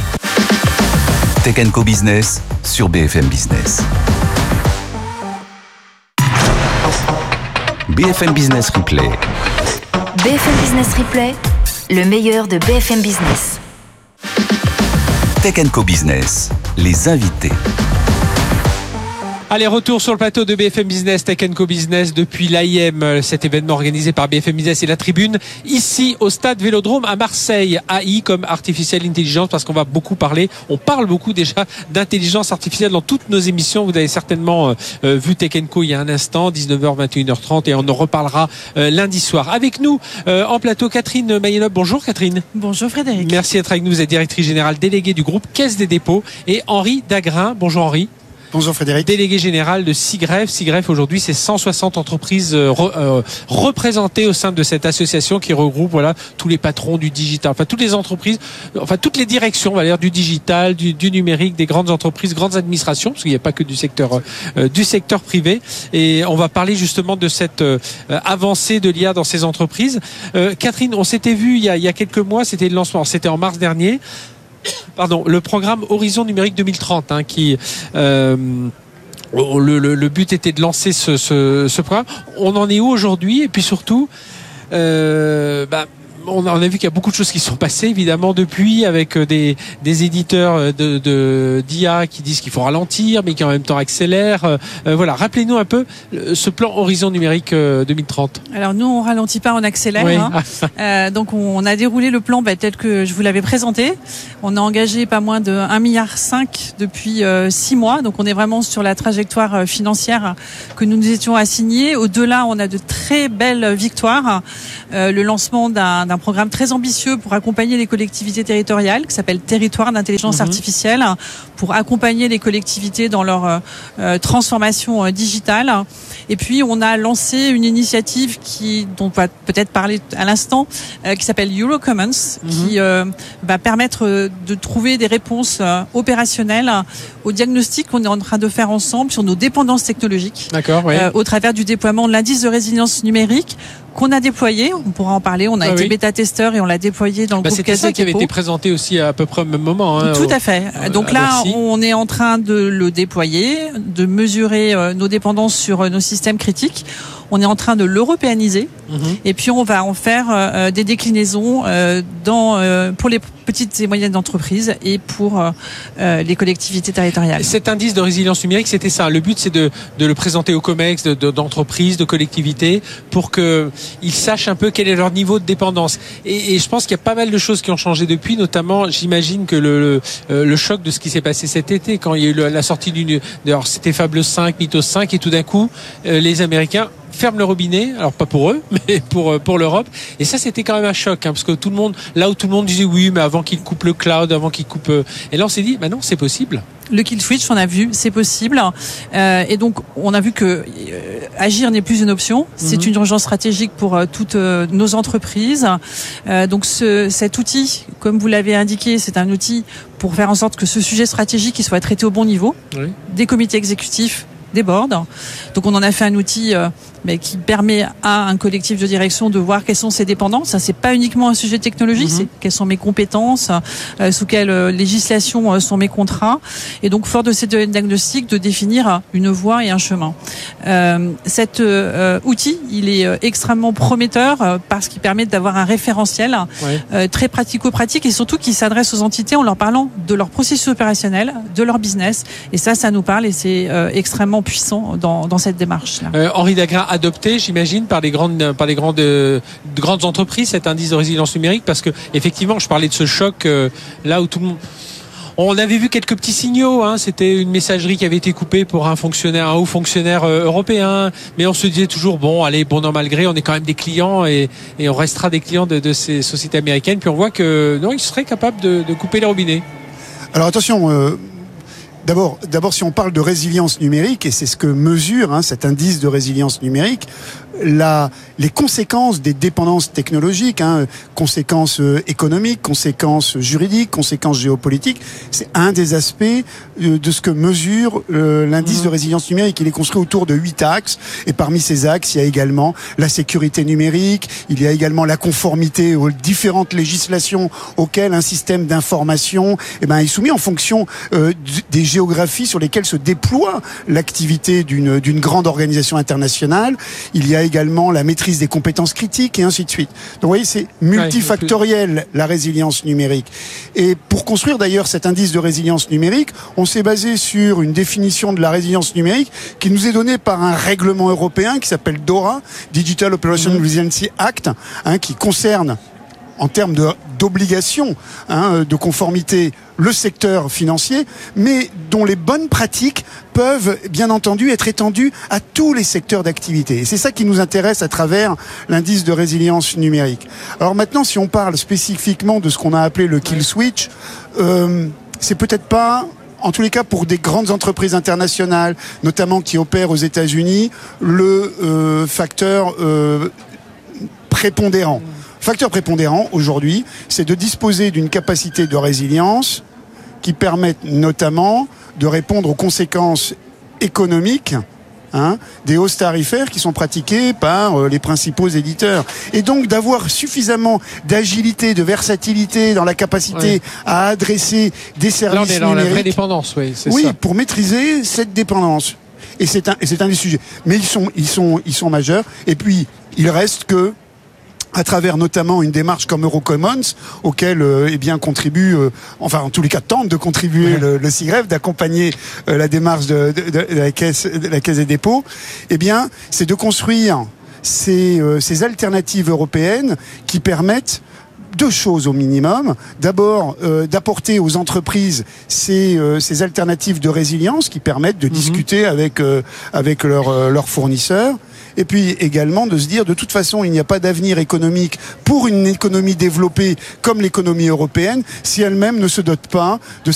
Tech and Co Business sur B F M Business. B F M Business Replay. B F M Business Replay, le meilleur de B F M Business. Tech and Co Business, les invités. Allez, retour sur le plateau de B F M Business, Tech and Co Business, depuis l'A I M, cet événement organisé par B F M Business et la Tribune, ici au stade Vélodrome à Marseille. A I comme Artificial Intelligence, parce qu'on va beaucoup parler, on parle beaucoup déjà d'intelligence artificielle dans toutes nos émissions. Vous avez certainement euh, vu Tech and Co il y a un instant, dix-neuf heures, vingt et une heures trente, et on en reparlera euh, lundi soir. Avec nous euh, en plateau, Catherine Mayenop. Bonjour Catherine. Bonjour Frédéric. Merci d'être avec nous, vous êtes directrice générale déléguée du groupe Caisse des dépôts, et Henri Dagrin. Bonjour Henri. Bonjour Frédéric. Délégué général de SIGREF. SIGREF, aujourd'hui, c'est cent soixante entreprises euh, re, euh, représentées au sein de cette association qui regroupe voilà tous les patrons du digital, enfin toutes les entreprises, enfin toutes les directions, on va dire, du digital, du, du numérique, des grandes entreprises, grandes administrations, parce qu'il n'y a pas que du secteur euh, du secteur privé. Et on va parler justement de cette euh, avancée de l'I A dans ces entreprises. Euh, Catherine, on s'était vu il y a, il y a quelques mois, c'était le lancement, c'était en mars dernier. pardon, le programme Horizon Numérique deux mille trente, hein, qui euh, le, le, le but était de lancer ce, ce, ce programme. On en est où aujourd'hui? Et puis surtout, euh, bah, on a, on a vu qu'il y a beaucoup de choses qui sont passées évidemment depuis, avec des, des éditeurs de, de, d'I A qui disent qu'il faut ralentir mais qui en même temps accélèrent. Euh, voilà, rappelez-nous un peu ce plan Horizon Numérique deux mille trente. Alors nous on ralentit pas, on accélère. Oui. Hein. euh, donc on a déroulé le plan bah, tel que je vous l'avais présenté. On a engagé pas moins de un virgule cinq milliard depuis euh, six mois. Donc on est vraiment sur la trajectoire financière que nous nous étions assignés. Au-delà, on a de très belles victoires. Euh, le lancement d'un, d'un programme très ambitieux pour accompagner les collectivités territoriales qui s'appelle Territoire d'intelligence mmh. artificielle, pour accompagner les collectivités dans leur euh, transformation euh, digitale. Et puis on a lancé une initiative qui, dont on va peut-être parler à l'instant, euh, qui s'appelle Eurocommons, mmh. qui euh, va permettre de trouver des réponses euh, opérationnelles au diagnostic qu'on est en train de faire ensemble sur nos dépendances technologiques. D'accord, oui. euh, au travers du déploiement de l'indice de résilience numérique qu'on a déployé, on pourra en parler, on a ah été oui. bêta-testeur et on l'a déployé dans le bah, groupe Caisse de C'était ça qui avait été présenté aussi à peu près au même moment. Hein, Tout au, à fait. Donc là, Bercy. On est en train de le déployer, de mesurer euh, nos dépendances sur euh, nos systèmes critiques. On est en train de l'européaniser mmh. et puis on va en faire euh, des déclinaisons euh, dans, euh, pour les petites et moyennes entreprises et pour euh, les collectivités territoriales. Cet indice de résilience numérique, c'était ça. Le but, c'est de, de le présenter aux COMEX, de, de, d'entreprises, de collectivités, pour qu'ils sachent un peu quel est leur niveau de dépendance. Et, et je pense qu'il y a pas mal de choses qui ont changé depuis, notamment, j'imagine que le, le, le choc de ce qui s'est passé cet été, quand il y a eu la sortie d'une... Alors, c'était Fable cinq, Mythos cinq, et tout d'un coup, euh, les Américains ferment le robinet, alors pas pour eux, mais pour pour l'Europe. Et ça, c'était quand même un choc, hein, parce que tout le monde, là où tout le monde disait oui, mais avant qu'ils coupent le cloud, avant qu'ils coupent, et là on s'est dit, bah non, c'est possible. Le kill switch, on a vu, c'est possible. Euh, et donc, on a vu que euh, agir n'est plus une option. C'est mmh. une urgence stratégique pour euh, toutes euh, nos entreprises. Euh, donc, ce, cet outil, comme vous l'avez indiqué, c'est un outil pour faire en sorte que ce sujet stratégique il soit traité au bon niveau, oui. des comités exécutifs, des boards. Donc on en a fait un outil euh, mais qui permet à un collectif de direction de voir quelles sont ses dépendances. Ça, c'est pas uniquement un sujet technologique, mm-hmm. c'est quelles sont mes compétences, euh, sous quelle euh, législation euh, sont mes contrats. Et donc, fort de ces diagnostics, de définir une voie et un chemin. Euh, cet euh, outil, il est euh, extrêmement prometteur euh, parce qu'il permet d'avoir un référentiel ouais. euh, très pratico-pratique et surtout qui s'adresse aux entités en leur parlant de leur processus opérationnel, de leur business. Et ça, ça nous parle et c'est euh, extrêmement puissant dans, dans cette démarche-là. Euh, Henri Dagrin, adopté, j'imagine, par les grandes, par les grandes, euh, grandes entreprises, cet indice de résilience numérique, parce que effectivement, je parlais de ce choc euh, là où tout le monde. On avait vu quelques petits signaux, hein. C'était une messagerie qui avait été coupée pour un fonctionnaire, un haut fonctionnaire euh, européen, mais on se disait toujours bon, allez, bon an mal gré, on est quand même des clients et, et on restera des clients de, de ces sociétés américaines. Puis on voit que non, ils seraient capables de, de couper les robinets. Alors attention. Euh... D'abord, d'abord, si on parle de résilience numérique, et c'est ce que mesure hein, cet indice de résilience numérique, la, les conséquences des dépendances technologiques, hein, conséquences euh, économiques, conséquences juridiques, conséquences géopolitiques, c'est un des aspects euh, de ce que mesure euh, l'indice mmh. de résilience numérique. Il est construit autour de huit axes, et parmi ces axes, il y a également la sécurité numérique, il y a également la conformité aux différentes législations auxquelles un système d'information eh ben, est soumis en fonction euh, des géographies sur lesquelles se déploie l'activité d'une, d'une grande organisation internationale. Il y a également la maîtrise des compétences critiques et ainsi de suite. Donc vous voyez, c'est multifactoriel la résilience numérique. Et pour construire d'ailleurs cet indice de résilience numérique, on s'est basé sur une définition de la résilience numérique qui nous est donnée par un règlement européen qui s'appelle DORA, Digital Operation mmh. Resiliency Act, hein, qui concerne en termes de, d'obligation hein, de conformité le secteur financier, mais dont les bonnes pratiques peuvent bien entendu être étendues à tous les secteurs d'activité. Et c'est ça qui nous intéresse à travers l'indice de résilience numérique. Alors maintenant, si on parle spécifiquement de ce qu'on a appelé le kill switch, euh, c'est peut-être pas... En tous les cas, pour des grandes entreprises internationales, notamment qui opèrent aux États-Unis, le euh, facteur euh, prépondérant. Facteur prépondérant, aujourd'hui, c'est de disposer d'une capacité de résilience qui permette notamment de répondre aux conséquences économiques Hein, des hausses tarifaires qui sont pratiquées par euh, les principaux éditeurs. Et donc d'avoir suffisamment d'agilité, de versatilité dans la capacité ouais. à adresser des services Là, on est dans numériques. La vraie dépendance, oui, c'est oui, ça. Pour maîtriser cette dépendance. Et c'est un, et c'est un des sujets. Mais ils sont, ils sont, ils sont majeurs. Et puis, il reste que, à travers notamment une démarche comme Eurocommons, auquel euh, eh bien contribue, euh, enfin en tous les cas tente de contribuer ouais. le, le SIGREF, d'accompagner euh, la démarche de, de, de, la caisse, de la caisse des dépôts. Eh bien, c'est de construire ces, euh, ces alternatives européennes qui permettent deux choses au minimum. D'abord, euh, d'apporter aux entreprises ces, euh, ces alternatives de résilience qui permettent de mmh. discuter avec, euh, avec leurs euh, leurs fournisseurs. Et puis également de se dire, de toute façon, il n'y a pas d'avenir économique pour une économie développée comme l'économie européenne si elle-même ne se dote pas de